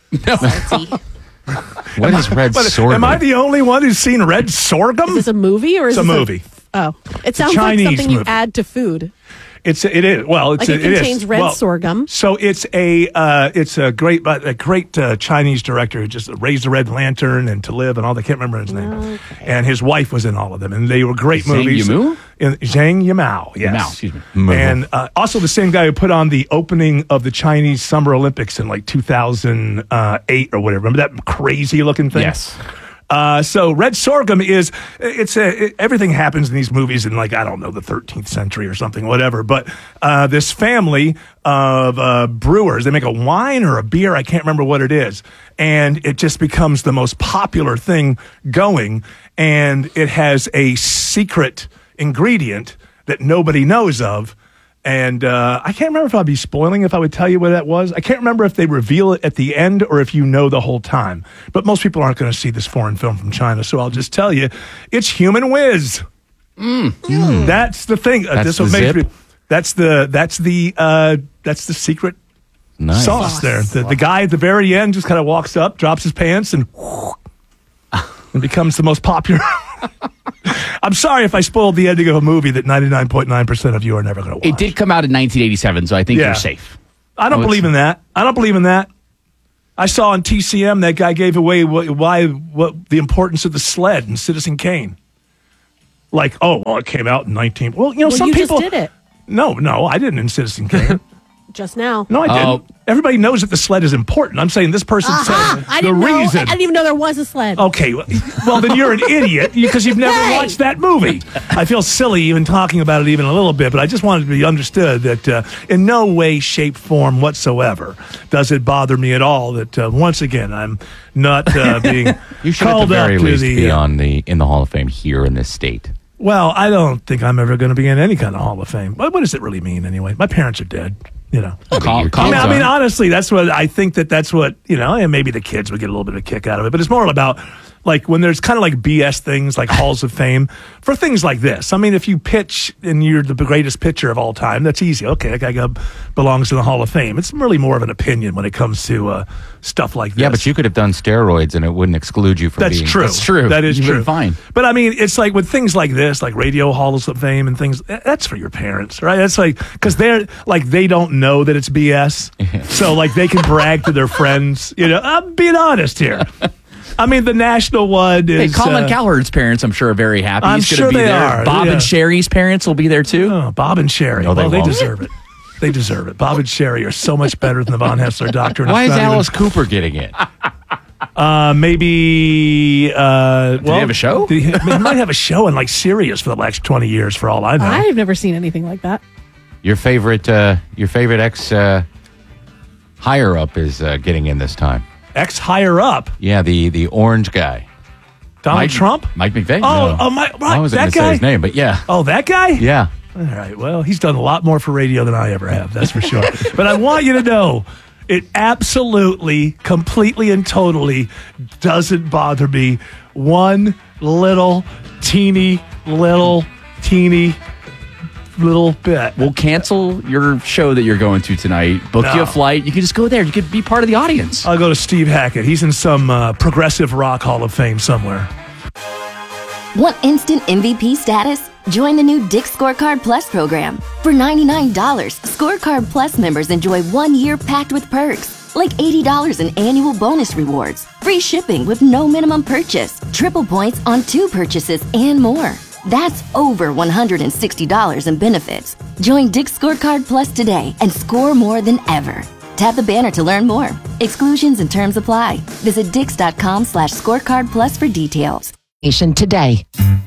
What is red But sorghum? Am I the only one who's seen red sorghum? Is this a movie or is It's a this movie. Oh, it It's a sounds Chinese like something you movie. add to food. It's it is well. It's Like it it is. contains red Well, sorghum. So it's a uh, it's a great a great uh, Chinese director who just raised the Red Lantern and To Live and all. I can't remember his name. And his wife was in all of them, and they were great Zhang movies. Yimou? In, Zhang Yimou, yes. Yimou, excuse me. And uh, also the same guy who put on the opening of the Chinese Summer Olympics in like two thousand eight or whatever. Remember that crazy looking thing? Yes. Uh, so red sorghum is it's a it, everything happens in these movies in like I don't know the thirteenth century or something, whatever. But uh, this family of uh, brewers, they make a wine or a beer, I can't remember what it is, and it just becomes the most popular thing going, and it has a secret ingredient that nobody knows of. And uh, I can't remember if I'd be spoiling if I would tell you what that was. I can't remember if they reveal it at the end or if you know the whole time. But most people aren't going to see this foreign film from China, so I'll just tell you, it's human whiz. Mm. That's the thing. Uh, That's this the what makes zip? me- That's the that's the uh, that's the secret Nice. sauce there. The, the guy at the very end just kind of walks up, drops his pants, and and becomes the most popular. I'm sorry if I spoiled the ending of a movie that ninety-nine point nine percent of you are never going to watch. It did come out in nineteen eighty-seven, so I think Yeah. you're safe. I don't Oh, believe it's- in that. I don't believe in that. I saw on T C M that guy gave away what, why what the importance of the sled in Citizen Kane. Like, oh, well, it came out in nineteen. Well, you know, Well, some you people just did it No, no, I didn't in Citizen Kane. just now. No, I didn't. Oh. Everybody knows that the sled is important. I'm saying this person Aha! said I the didn't know. reason. I didn't even know there was a sled. Okay, well, well, then you're an idiot because you've never Hey! watched that movie. I feel silly even talking about it even a little bit, but I just wanted to be understood that uh, in no way, shape, form whatsoever does it bother me at all that uh, once again I'm not uh, being You should called at the very up to least the. be uh, on the in the Hall of Fame here in this state. well, I don't think I'm ever going to be in any kind of Hall of Fame. What, what does it really mean anyway? My parents are dead. You know, Call- I mean, call I it mean, on. honestly, that's what I think that that's what, you know, and maybe the kids would get a little bit of a kick out of it, but it's more about like when there's kind of like B S things like Halls of Fame for things like this. I mean, if you pitch and you're the greatest pitcher of all time, that's easy. Okay, that guy go- belongs in the Hall of Fame. It's really more of an opinion when it comes to uh, stuff like this. Yeah, but you could have done steroids and it wouldn't exclude you from That's being. true. That's true. That is You've true. been fine. But I mean, it's like with things like this, like Radio Halls of Fame and things. That's for your parents, right? That's like because they're like they don't know that it's B S, so like they can brag to their friends. You know, I'm being honest here. I mean, the national one is... Hey, Colin uh, Cowherd's parents, I'm sure, are very happy. I'm He's going sure to be they there. are. Bob Yeah. and Sherry's parents will be there, too. Oh, Bob and Sherry. No, they well, they won't. deserve it. They deserve it. Bob and Sherry are so much better than the Von Hessler Doctrine. Why It's is not even- Alice Cooper getting it? Uh, maybe. Uh, Did he have a show? He, he might have a show in like Sirius for the last twenty years, for all I know. I've never seen anything like that. Your favorite, uh, your favorite ex uh, higher up is uh, getting in this time. Ex higher up. Yeah, the the orange guy, Donald Mike, Trump. Mike McVeigh. Oh, No. oh my! Right, I wasn't that going to say guy. his name, but yeah, Oh, that guy. yeah. All right. Well, he's done a lot more for radio than I ever have. That's for sure. But I want you to know, it absolutely, completely, and totally doesn't bother me one little, teeny, little, teeny, little bit. We'll cancel your show that you're going to tonight. Book No. you a flight. You can just go there. You could be part of the audience. I'll go to Steve Hackett. He's in some uh, progressive rock hall of fame somewhere. Want instant M V P status? Join the new Dick's Scorecard Plus program. For ninety-nine dollars, Scorecard Plus members enjoy one year packed with perks, like eighty dollars in annual bonus rewards, free shipping with no minimum purchase, triple points on two purchases, and more. That's over one hundred sixty dollars in benefits. Join Dick's Scorecard Plus today and score more than ever. Tap the banner to learn more. Exclusions and terms apply. Visit dix.com slash scorecard plus for details. Today.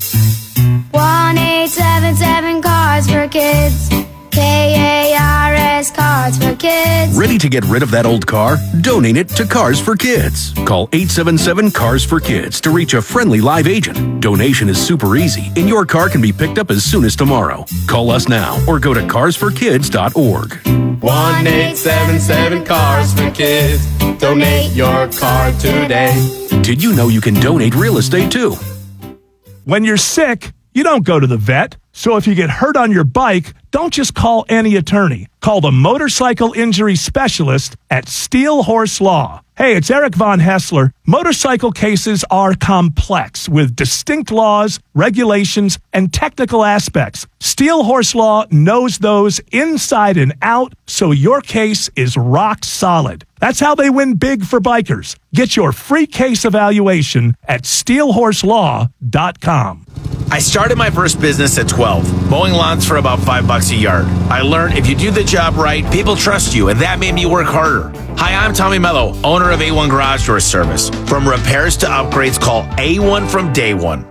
one eight seven seven Cards for Kids. K A R S Cards for Kids. Ready to get rid of that old car? Donate it to Cars for Kids. Call eight seven seven Cars for Kids to reach a friendly live agent. Donation is super easy, and your car can be picked up as soon as tomorrow. Call us now or go to cars for kids dot org. one eight seven seven Cars for Kids. Donate your car today. Did you know you can donate real estate too? When you're sick, you don't go to the vet. So if you get hurt on your bike, don't just call any attorney. Call the motorcycle injury specialist at Steel Horse Law. Hey, it's Eric Von Hessler. Motorcycle cases are complex with distinct laws, regulations, and technical aspects. Steel Horse Law knows those inside and out, so your case is rock solid. That's how they win big for bikers. Get your free case evaluation at steel horse law dot com. I started my first business at twelve, mowing lawns for about five bucks a yard. I learned if you do the job right, people trust you, and that made me work harder. Hi, I'm Tommy Mello, owner of A one Garage Door Service. From repairs to upgrades, call A one from day one.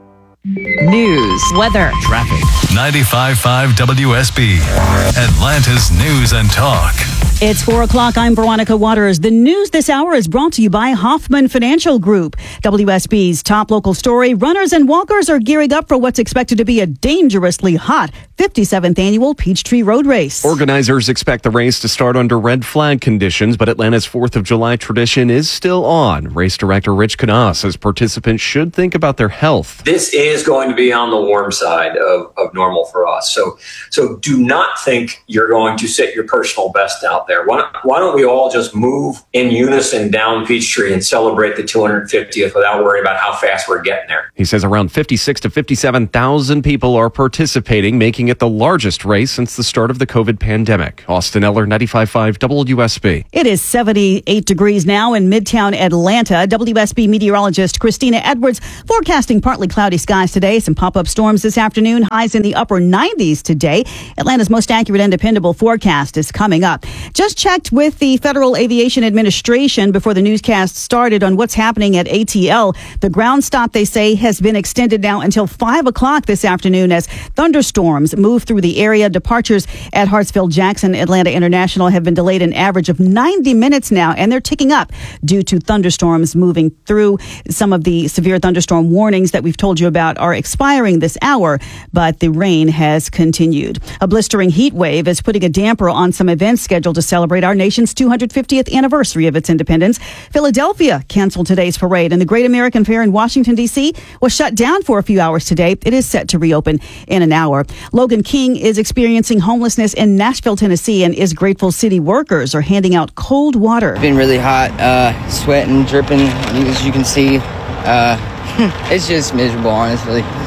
News, weather, traffic. ninety-five point five W S B, Atlanta's News and Talk. It's four o'clock. I'm Veronica Waters. The news this hour is brought to you by Hoffman Financial Group. W S B's top local story. Runners and walkers are gearing up for what's expected to be a dangerously hot fifty-seventh annual Peachtree Road Race. Organizers expect the race to start under red flag conditions, but Atlanta's fourth of July tradition is still on. Race director Rich Knaus says participants should think about their health. This is going to be on the warm side of, of normal for us. So, so do not think you're going to set your personal best out there. Why don't, why don't we all just move in unison down Peachtree and celebrate the two hundred fiftieth without worrying about how fast we're getting there? He says around fifty-six to fifty-seven thousand people are participating, making it the largest race since the start of the COVID pandemic. Austin Eller, ninety-five point five W S B. It is seventy-eight degrees now in Midtown Atlanta. W S B meteorologist Christina Edwards forecasting partly cloudy skies today. Some pop-up storms this afternoon. Highs in the upper nineties today. Atlanta's most accurate and dependable forecast is coming up. Just checked with the Federal Aviation Administration before the newscast started on what's happening at A T L. The ground stop, they say, has been extended now until five o'clock this afternoon as thunderstorms move through the area. Departures at Hartsfield-Jackson Atlanta International have been delayed an average of ninety minutes now, and they're ticking up due to thunderstorms moving through. Some of the severe thunderstorm warnings that we've told you about are expiring this hour, but the rain has continued. A blistering heat wave is putting a damper on some events scheduled to celebrate our nation's two hundred fiftieth anniversary of its independence. Philadelphia canceled today's parade, and the Great American Fair in Washington, D C was shut down for a few hours today. It is set to reopen in an hour. Logan King is experiencing homelessness in Nashville, Tennessee, and is grateful city workers are handing out cold water. It's been really hot, uh, sweating, dripping, as you can see. Uh, it's just miserable, honestly.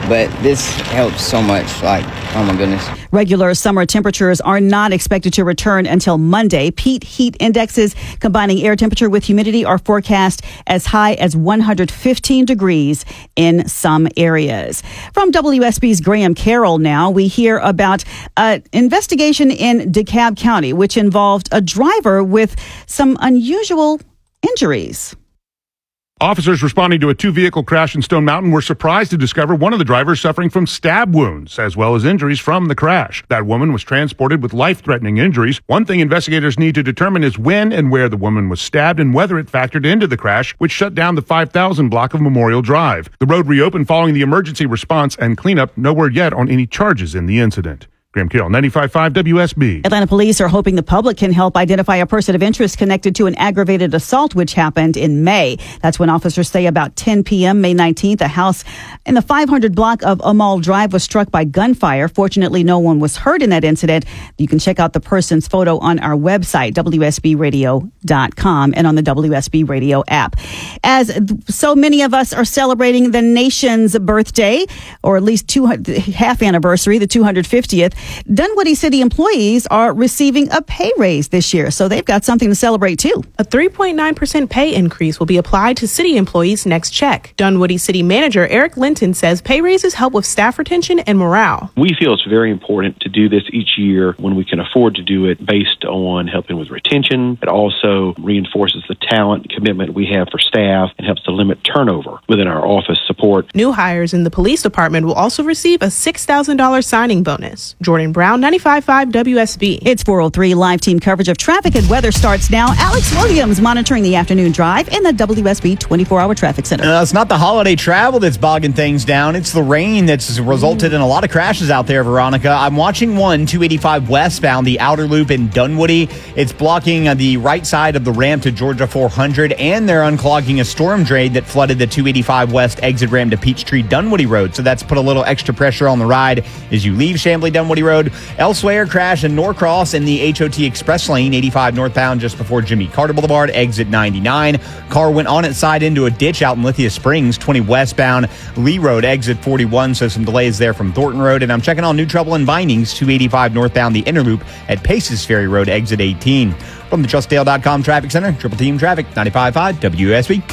but this helps so much. Like, oh my goodness. Regular summer temperatures are not expected to return until Monday. Peak heat indexes combining air temperature with humidity are forecast as high as one hundred fifteen degrees in some areas. From W S B's Graham Carroll now, we hear about an investigation in DeKalb County, which involved a driver with some unusual injuries. Officers responding to a two-vehicle crash in Stone Mountain were surprised to discover one of the drivers suffering from stab wounds, as well as injuries from the crash. That woman was transported with life-threatening injuries. One thing investigators need to determine is when and where the woman was stabbed and whether it factored into the crash, which shut down the five thousand block of Memorial Drive. The road reopened following the emergency response and cleanup. No word yet on any charges in the incident. Graham Carroll, ninety-five point five W S B. Atlanta police are hoping the public can help identify a person of interest connected to an aggravated assault which happened in May. That's when officers say about ten p.m. May nineteenth, a house in the five hundred block of Amal Drive was struck by gunfire. Fortunately, no one was hurt in that incident. You can check out the person's photo on our website, W S B radio dot com, and on the W S B Radio app. As so many of us are celebrating the nation's birthday, or at least two, half anniversary, the two hundred fiftieth, Dunwoody City employees are receiving a pay raise this year, so they've got something to celebrate too. A three point nine percent pay increase will be applied to city employees next check. Dunwoody City Manager Eric Linton says pay raises help with staff retention and morale. We feel it's very important to do this each year when we can afford to do it based on helping with retention. It also reinforces the talent and commitment we have for staff and helps to limit turnover within our office support. New hires in the police department will also receive a six thousand dollars signing bonus. Jordan Brown, ninety-five point five W S B. It's four oh three. Live team coverage of traffic and weather starts now. Alex Williams monitoring the afternoon drive in the W S B twenty-four hour traffic center. Uh, it's not the holiday travel that's bogging things down. It's the rain that's resulted in a lot of crashes out there, Veronica. I'm watching one, two eighty-five westbound, the outer loop in Dunwoody. It's blocking uh, the right side of the ramp to Georgia four hundred, and they're unclogging a storm drain that flooded the two eighty-five west exit ramp to Peachtree Dunwoody Road. So that's put a little extra pressure on the ride as you leave Chamblee Dunwoody Road. Elsewhere, crash in Norcross in the H O T Express lane, eighty-five northbound just before Jimmy Carter Boulevard, exit ninety-nine. Car went on its side into a ditch out in Lithia Springs, twenty westbound, Lee Road, exit forty-one, so some delays there from Thornton Road. And I'm checking on new trouble in Vinings, two eighty-five northbound, the inner loop at Paces Ferry Road, exit eighteen. From the Trust Dale dot com Traffic Center, Triple Team Traffic, ninety-five point five W S B.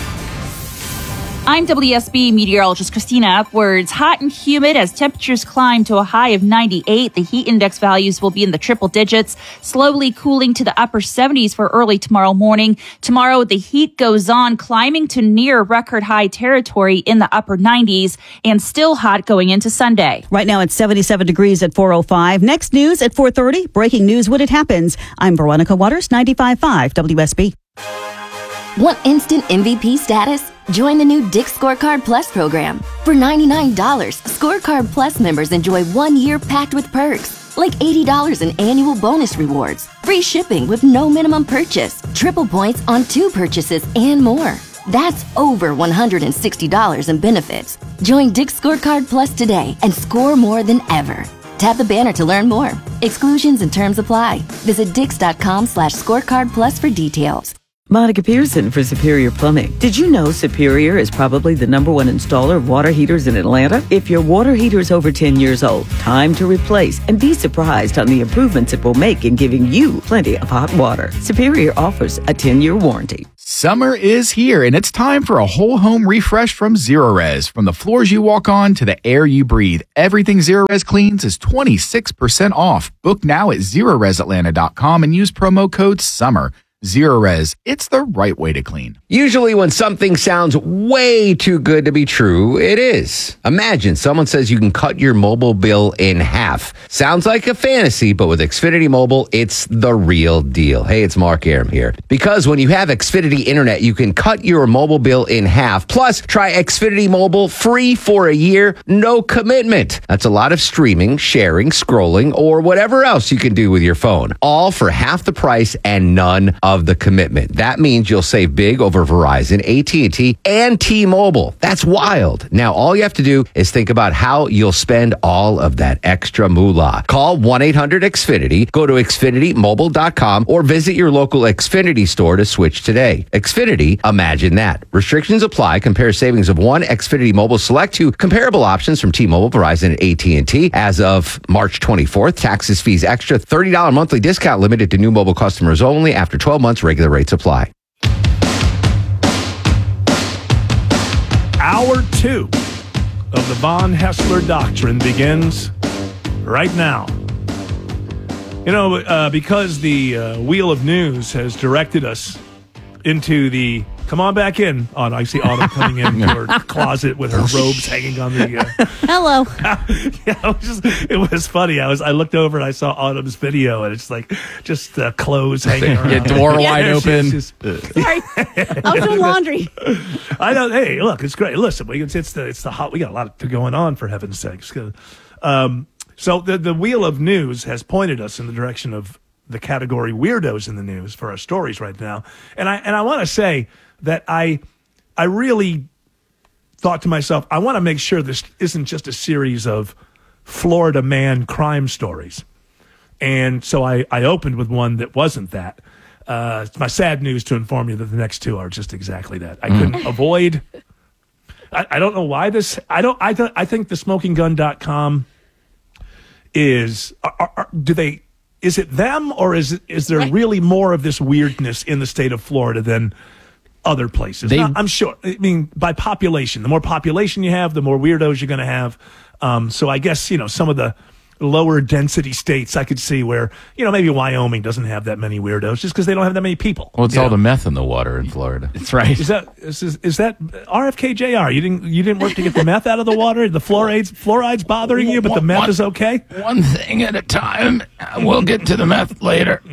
I'm W S B meteorologist Christina Upwards. Hot and humid as temperatures climb to a high of ninety-eight. The heat index values will be in the triple digits, slowly cooling to the upper seventies for early tomorrow morning. Tomorrow, the heat goes on, climbing to near record high territory in the upper nineties, and still hot going into Sunday. Right now, it's seventy-seven degrees at four oh five. Next news at four thirty. Breaking news when it happens. I'm Veronica Waters, ninety-five point five W S B. Want instant M V P status? Join the new Dick's Scorecard Plus program. For ninety-nine dollars, Scorecard Plus members enjoy one year packed with perks, like eighty dollars in annual bonus rewards, free shipping with no minimum purchase, triple points on two purchases, and more. That's over one hundred sixty dollars in benefits. Join Dick's Scorecard Plus today and score more than ever. Tap the banner to learn more. Exclusions and terms apply. Visit dix.com slash scorecard plus for details. Monica Pearson for Superior Plumbing. Did you know Superior is probably the number one installer of water heaters in Atlanta? If your water heater is over ten years old, time to replace and be surprised on the improvements it will make in giving you plenty of hot water. Superior offers a ten-year warranty. Summer is here, and it's time for a whole home refresh from Zerorez. From the floors you walk on to the air you breathe, everything Zerorez cleans is twenty-six percent off. Book now at Zerorez Atlanta dot com and use promo code SUMMER. Zerorez, it's the right way to clean. Usually when something sounds way too good to be true, it is. Imagine someone says you can cut your mobile bill in half. Sounds like a fantasy, but with Xfinity Mobile, it's the real deal. Hey, it's Mark Aram here. Because when you have Xfinity Internet, you can cut your mobile bill in half. Plus, try Xfinity Mobile free for a year, no commitment. That's a lot of streaming, sharing, scrolling, or whatever else you can do with your phone. All for half the price and none of of the commitment. That means you'll save big over Verizon, A T and T, and T-Mobile. That's wild. Now, all you have to do is think about how you'll spend all of that extra moolah. Call one eight hundred X Finity, go to Xfinity Mobile dot com, or visit your local Xfinity store to switch today. Xfinity, imagine that. Restrictions apply. Compare savings of one Xfinity Mobile Select to comparable options from T-Mobile, Verizon, and A T and T. As of March twenty-fourth, taxes, fees, extra, thirty dollars monthly discount limited to new mobile customers only. After twelve months, regular rates apply. Hour two of the Von Hessler Doctrine begins right now. You know, uh, because the uh, Wheel of News has directed us into the come on back in. On I see Autumn coming in her closet with her robes hanging on the. Uh, Hello. yeah, it was, just, it was funny. I was I looked over and I saw Autumn's video, and it's like just uh, clothes hanging around. Yeah, door yeah, wide open. Just, uh, Sorry, I was doing laundry. I know. Hey, look, it's great. Listen, we, it's, it's the it's the hot. We got a lot going on, for heaven's sakes. Um, so the the Wheel of News has pointed us in the direction of the category weirdos in the news for our stories right now, and I and I want to say that I I really thought to myself, I want to make sure this isn't just a series of Florida man crime stories. And so I, I opened with one that wasn't that. Uh, it's my sad news to inform you that the next two are just exactly that. I couldn't mm. avoid. I, I don't know why this. I don't. I th- I think the smoking gun dot com is. Are, are, do they? Is it them, or is it, is there right. really more of this weirdness in the state of Florida than other places? They, Now, I'm sure. I mean, by population, the more population you have, the more weirdos you're going to have. Um, so I guess, you know, some of the lower density states I could see where, you know, maybe Wyoming doesn't have that many weirdos just because they don't have that many people. Well, it's all know? the meth in the water in Florida. That's right. Is that is, is, is that R F K J R? You didn't you didn't work to get the meth out of the water? The fluoride's fluoride's bothering you, but the meth one, is okay? One thing at a time. We'll get to the meth later.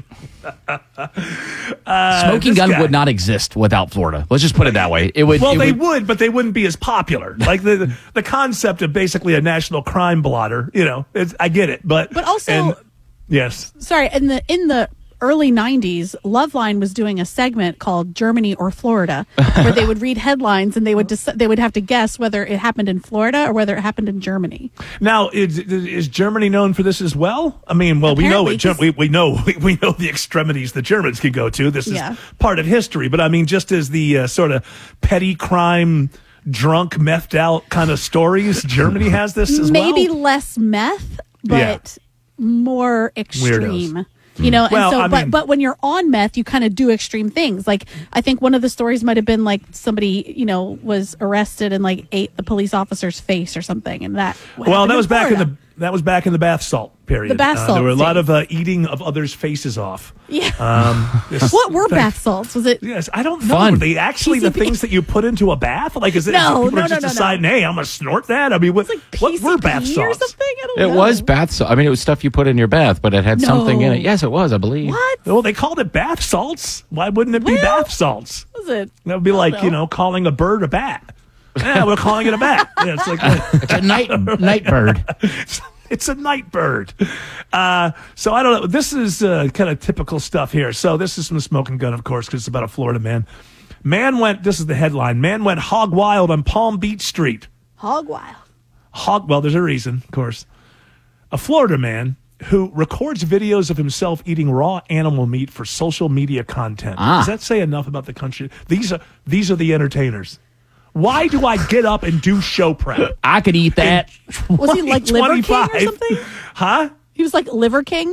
Uh, Smoking gun guy. would not exist without Florida. Let's just put it that way. It would. Well, it they would, would, but they wouldn't be as popular. Like the the, the concept of basically a national crime blotter. You know, it's, I get it, but But also, and, yes, sorry, in the in the early nineties, Loveline was doing a segment called Germany or Florida, where they would read headlines and they would dec- they would have to guess whether it happened in Florida or whether it happened in Germany. Now, is, is Germany known for this as well? I mean, well, Apparently, we know it. We, we know we, we know the extremities the Germans can go to. This is Yeah. part of history. But I mean, just as the uh, sort of petty crime, drunk, methed out kind of stories, Germany has this as Maybe well. less meth, but more extreme. Weirdos. You know, and Well, so, I but mean- but when you're on meth, you kind of do extreme things. Like, I think one of the stories might have been like somebody, you know, was arrested and like ate the police officer's face or something, and that. Well, that was back in Florida. the that was back in the bath salt period. The bath Uh, salt there were a lot days. of uh, eating of others' faces off. Yeah. Um, this- What were in fact- bath salts? Was it? Yes, I don't know. Fun. Were they actually the P C P? things that you put into a bath? Like, is it No, people no, are just no, no, deciding, hey, I'm gonna snort that? I mean, what what were bath P C P or salts? something? I don't It know. was bath salt. I mean, it was stuff you put in your bath, but it had No. something in it. Yes, it was, I believe. What Well, they called it bath salts. Why wouldn't it be Well, bath salts? was it? That would be like you know calling a bird a bat. Yeah, we're calling it a bat. Yeah, it's like it's a night night bird. It's a night bird. Uh, so I don't know. This is uh, kind of typical stuff here. So this is from the Smoking Gun, of course, because it's about a Florida man. Man went, this is the headline, man went hog wild on Palm Beach Street. Hog wild. Hog, well, there's a reason, of course. A Florida man who records videos of himself eating raw animal meat for social media content. Ah. Does that say enough about the country? These are these are the entertainers. Why do I get up and do show prep? I could eat that. Was he like Liver King or twenty-five something? Huh? He was like Liver King.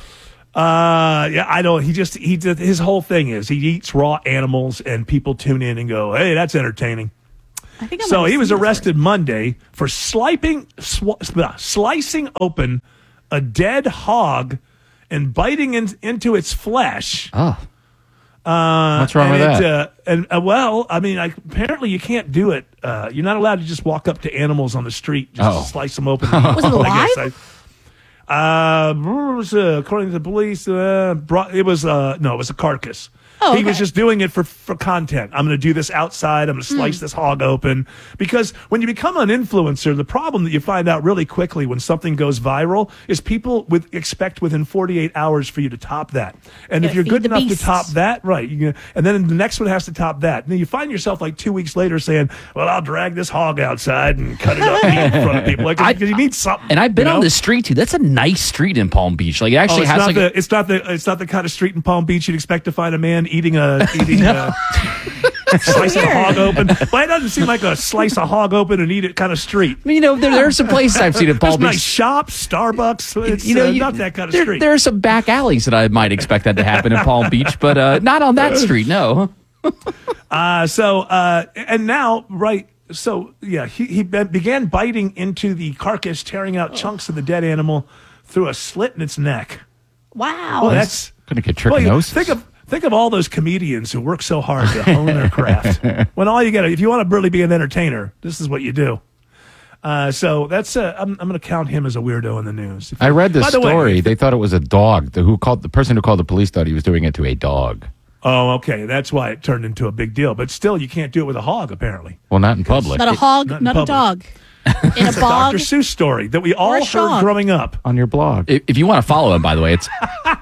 Uh, yeah, I don't. He just he did, his whole thing is he eats raw animals, and people tune in and go, "Hey, that's entertaining." I think I So might he have was seen this arrested Monday for slicing sw- uh, slicing open a dead hog and biting in, into its flesh. Oh. Uh, What's wrong and with it, that? Uh, and uh, well, I mean, I, apparently you can't do it. Uh, you're not allowed to just walk up to animals on the street, just Oh. slice them open. Was it I guess. alive? I, uh, it was, uh, according to the police, uh, brought, it was uh, no, it was a carcass. Oh, He was okay. just doing it for, for content. I'm going to do this outside. I'm going to slice Mm. this hog open. Because when you become an influencer, the problem that you find out really quickly when something goes viral is people with expect within forty-eight hours for you to top that. And Yeah, if you're feed good the enough beast. to top that, right, you, and then the next one has to top that. And then you find yourself like two weeks later saying, well, I'll drag this hog outside and cut it up in front of people. Like, because you need something. And I've been you know? on this street too. That's a nice street in Palm Beach. Like it Oh, actually it's has not like the it's not the it's not the kind of street in Palm Beach you'd expect to find a man eating a eating a slice of a hog open. But it doesn't seem like a slice of hog open and eat it kind of street. I mean, you know, there, there are some places I've seen in Palm There's Beach. nice shops, Starbucks. It's you know, uh, you- not that kind of there, street. there are some back alleys that I might expect that to happen in Palm Beach, but uh, not on that street. No. Uh, so, uh, and now, right, so, yeah, he, he be- began biting into the carcass, tearing out chunks of the dead animal through a slit in its neck. Wow. Well, that's going to get well, you trichinosis. think of think of all those comedians who work so hard to hone their craft. When all you got, if you want to really be an entertainer, this is what you do. Uh, so that's uh, I'm, I'm going to count him as a weirdo in the news. I read the By the way, story. they thought it was a dog. The, who called the person who called the police thought he was doing it to a dog. Oh, okay. That's why it turned into a big deal. But still, you can't do it with a hog, apparently. Well, not in public. Not a hog, Not in not, a public. dog. In a It's a bog. Doctor Seuss story that we all a heard shog. growing up. On your blog. If, if you want to follow him, by the way, it's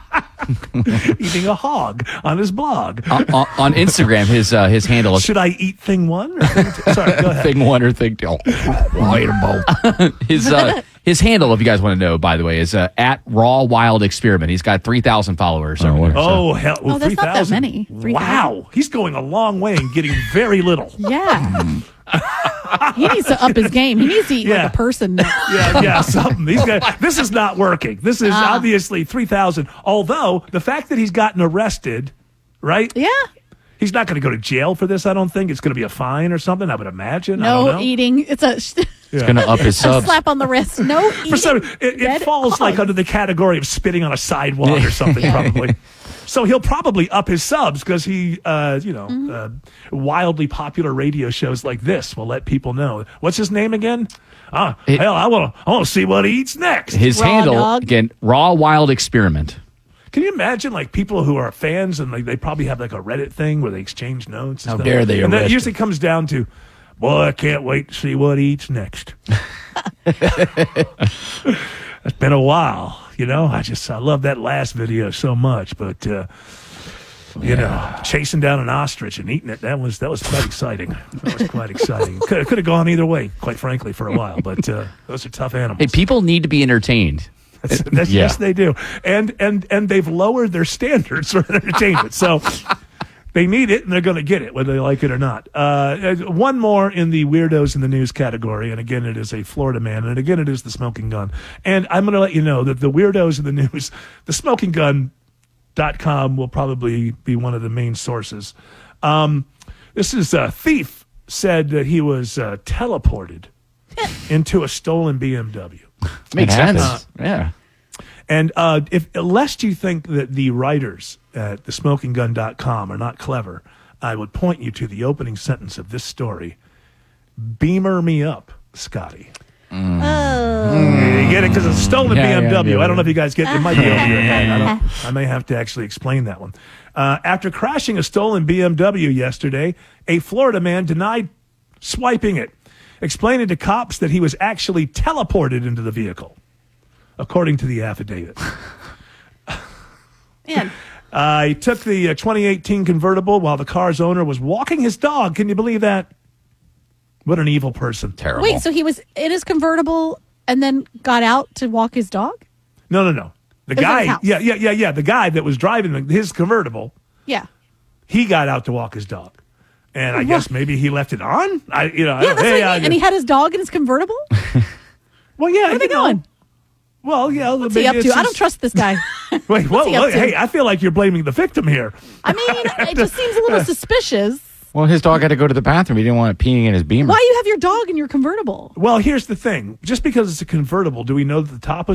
Eating a hog on his blog. on, on, on Instagram. His uh, his handle is Should I eat thing one? Or thing two? Sorry, go ahead. thing one or thing two. his uh, his handle, if you guys want to know, by the way, is uh, at Raw Wild Experiment. He's got three thousand followers. over there, so- Oh, hell. Oh, that's not that 3,000. many. three thousand. Wow. He's going a long way and getting very little. Yeah. He needs to up his game. He needs to eat Yeah. like a person now. Yeah, yeah, something. These guys, this is not working. This is Ah. obviously three thousand. Although, the fact that he's gotten arrested, right? Yeah. He's not going to go to jail for this, I don't think. It's going to be a fine or something, I would imagine. I don't No know. eating. It's a, Yeah. It's going to up his a subs. slap on the wrist. No eating. For some, it, it dead falls like hog. under the category of spitting on a sidewalk or something, Yeah. probably. So he'll probably up his subs because he, uh, you know, Mm-hmm. uh, wildly popular radio shows like this will let people know. What's his name again? Ah, It- hell, I want to. I want to see what he eats next. His Raw handle dog. again, Raw Wild Experiment. Can you imagine like people who are fans and like they probably have like a Reddit thing where they exchange notes? And How stuff. dare they And that arrest usually comes down to, boy, I can't wait to see what he eats next. It's been a while, you know. I just I love that last video so much, but uh, you know, chasing down an ostrich and eating it, that was that was quite exciting. That was quite exciting. Could could have gone either way, quite frankly, for a while. But uh, those are tough animals. Hey, people need to be entertained. That's, that's, Yeah. Yes, they do, and and and they've lowered their standards for entertainment. So they need it, and they're going to get it, whether they like it or not. Uh, one more in the weirdos in the news category, and again, it is a Florida man, and again, it is the smoking gun. And I'm going to let you know that the weirdos in the news, the smoking gun dot com will probably be one of the main sources. Um, this is a thief said that he was uh, teleported into a stolen B M W. Makes It sense. happens. Yeah. And uh, if lest you think that the writers at the smoking gun dot com are not clever, I would point you to the opening sentence of this story. Beamer me up, Scotty. Oh. You get it? Because it's a stolen Yeah, B M W. yeah, yeah, I don't know yeah. if you guys get it. It might be over your head. I, don't, I may have to actually explain that one. Uh, after crashing a stolen B M W yesterday, a Florida man denied swiping it, explaining to cops that he was actually teleported into the vehicle, according to the affidavit. Man. Uh, he took the uh, twenty eighteen convertible while the car's owner was walking his dog. Can you believe that? What an evil person. Terrible. Wait, so he was in his convertible and then got out to walk his dog? No, no, no. The It was at his guy, house. yeah, yeah, yeah, yeah. The guy that was driving the, his convertible, Yeah. he got out to walk his dog. And I What? guess maybe he left it on. I, you know, I Yeah, don't- that's hey, what I I- mean. And he had his dog in his convertible? well, yeah, Where are they you know, going? Well, yeah. What's he up to? I don't trust this guy. Wait, whoa, he up whoa, to? hey, I feel like you're blaming the victim here. I mean, it just seems a little suspicious. Well, his dog had to go to the bathroom. He didn't want it peeing in his Beamer. Why you have your dog in your convertible? Well, here's the thing. Just because it's a convertible, do we know that the top is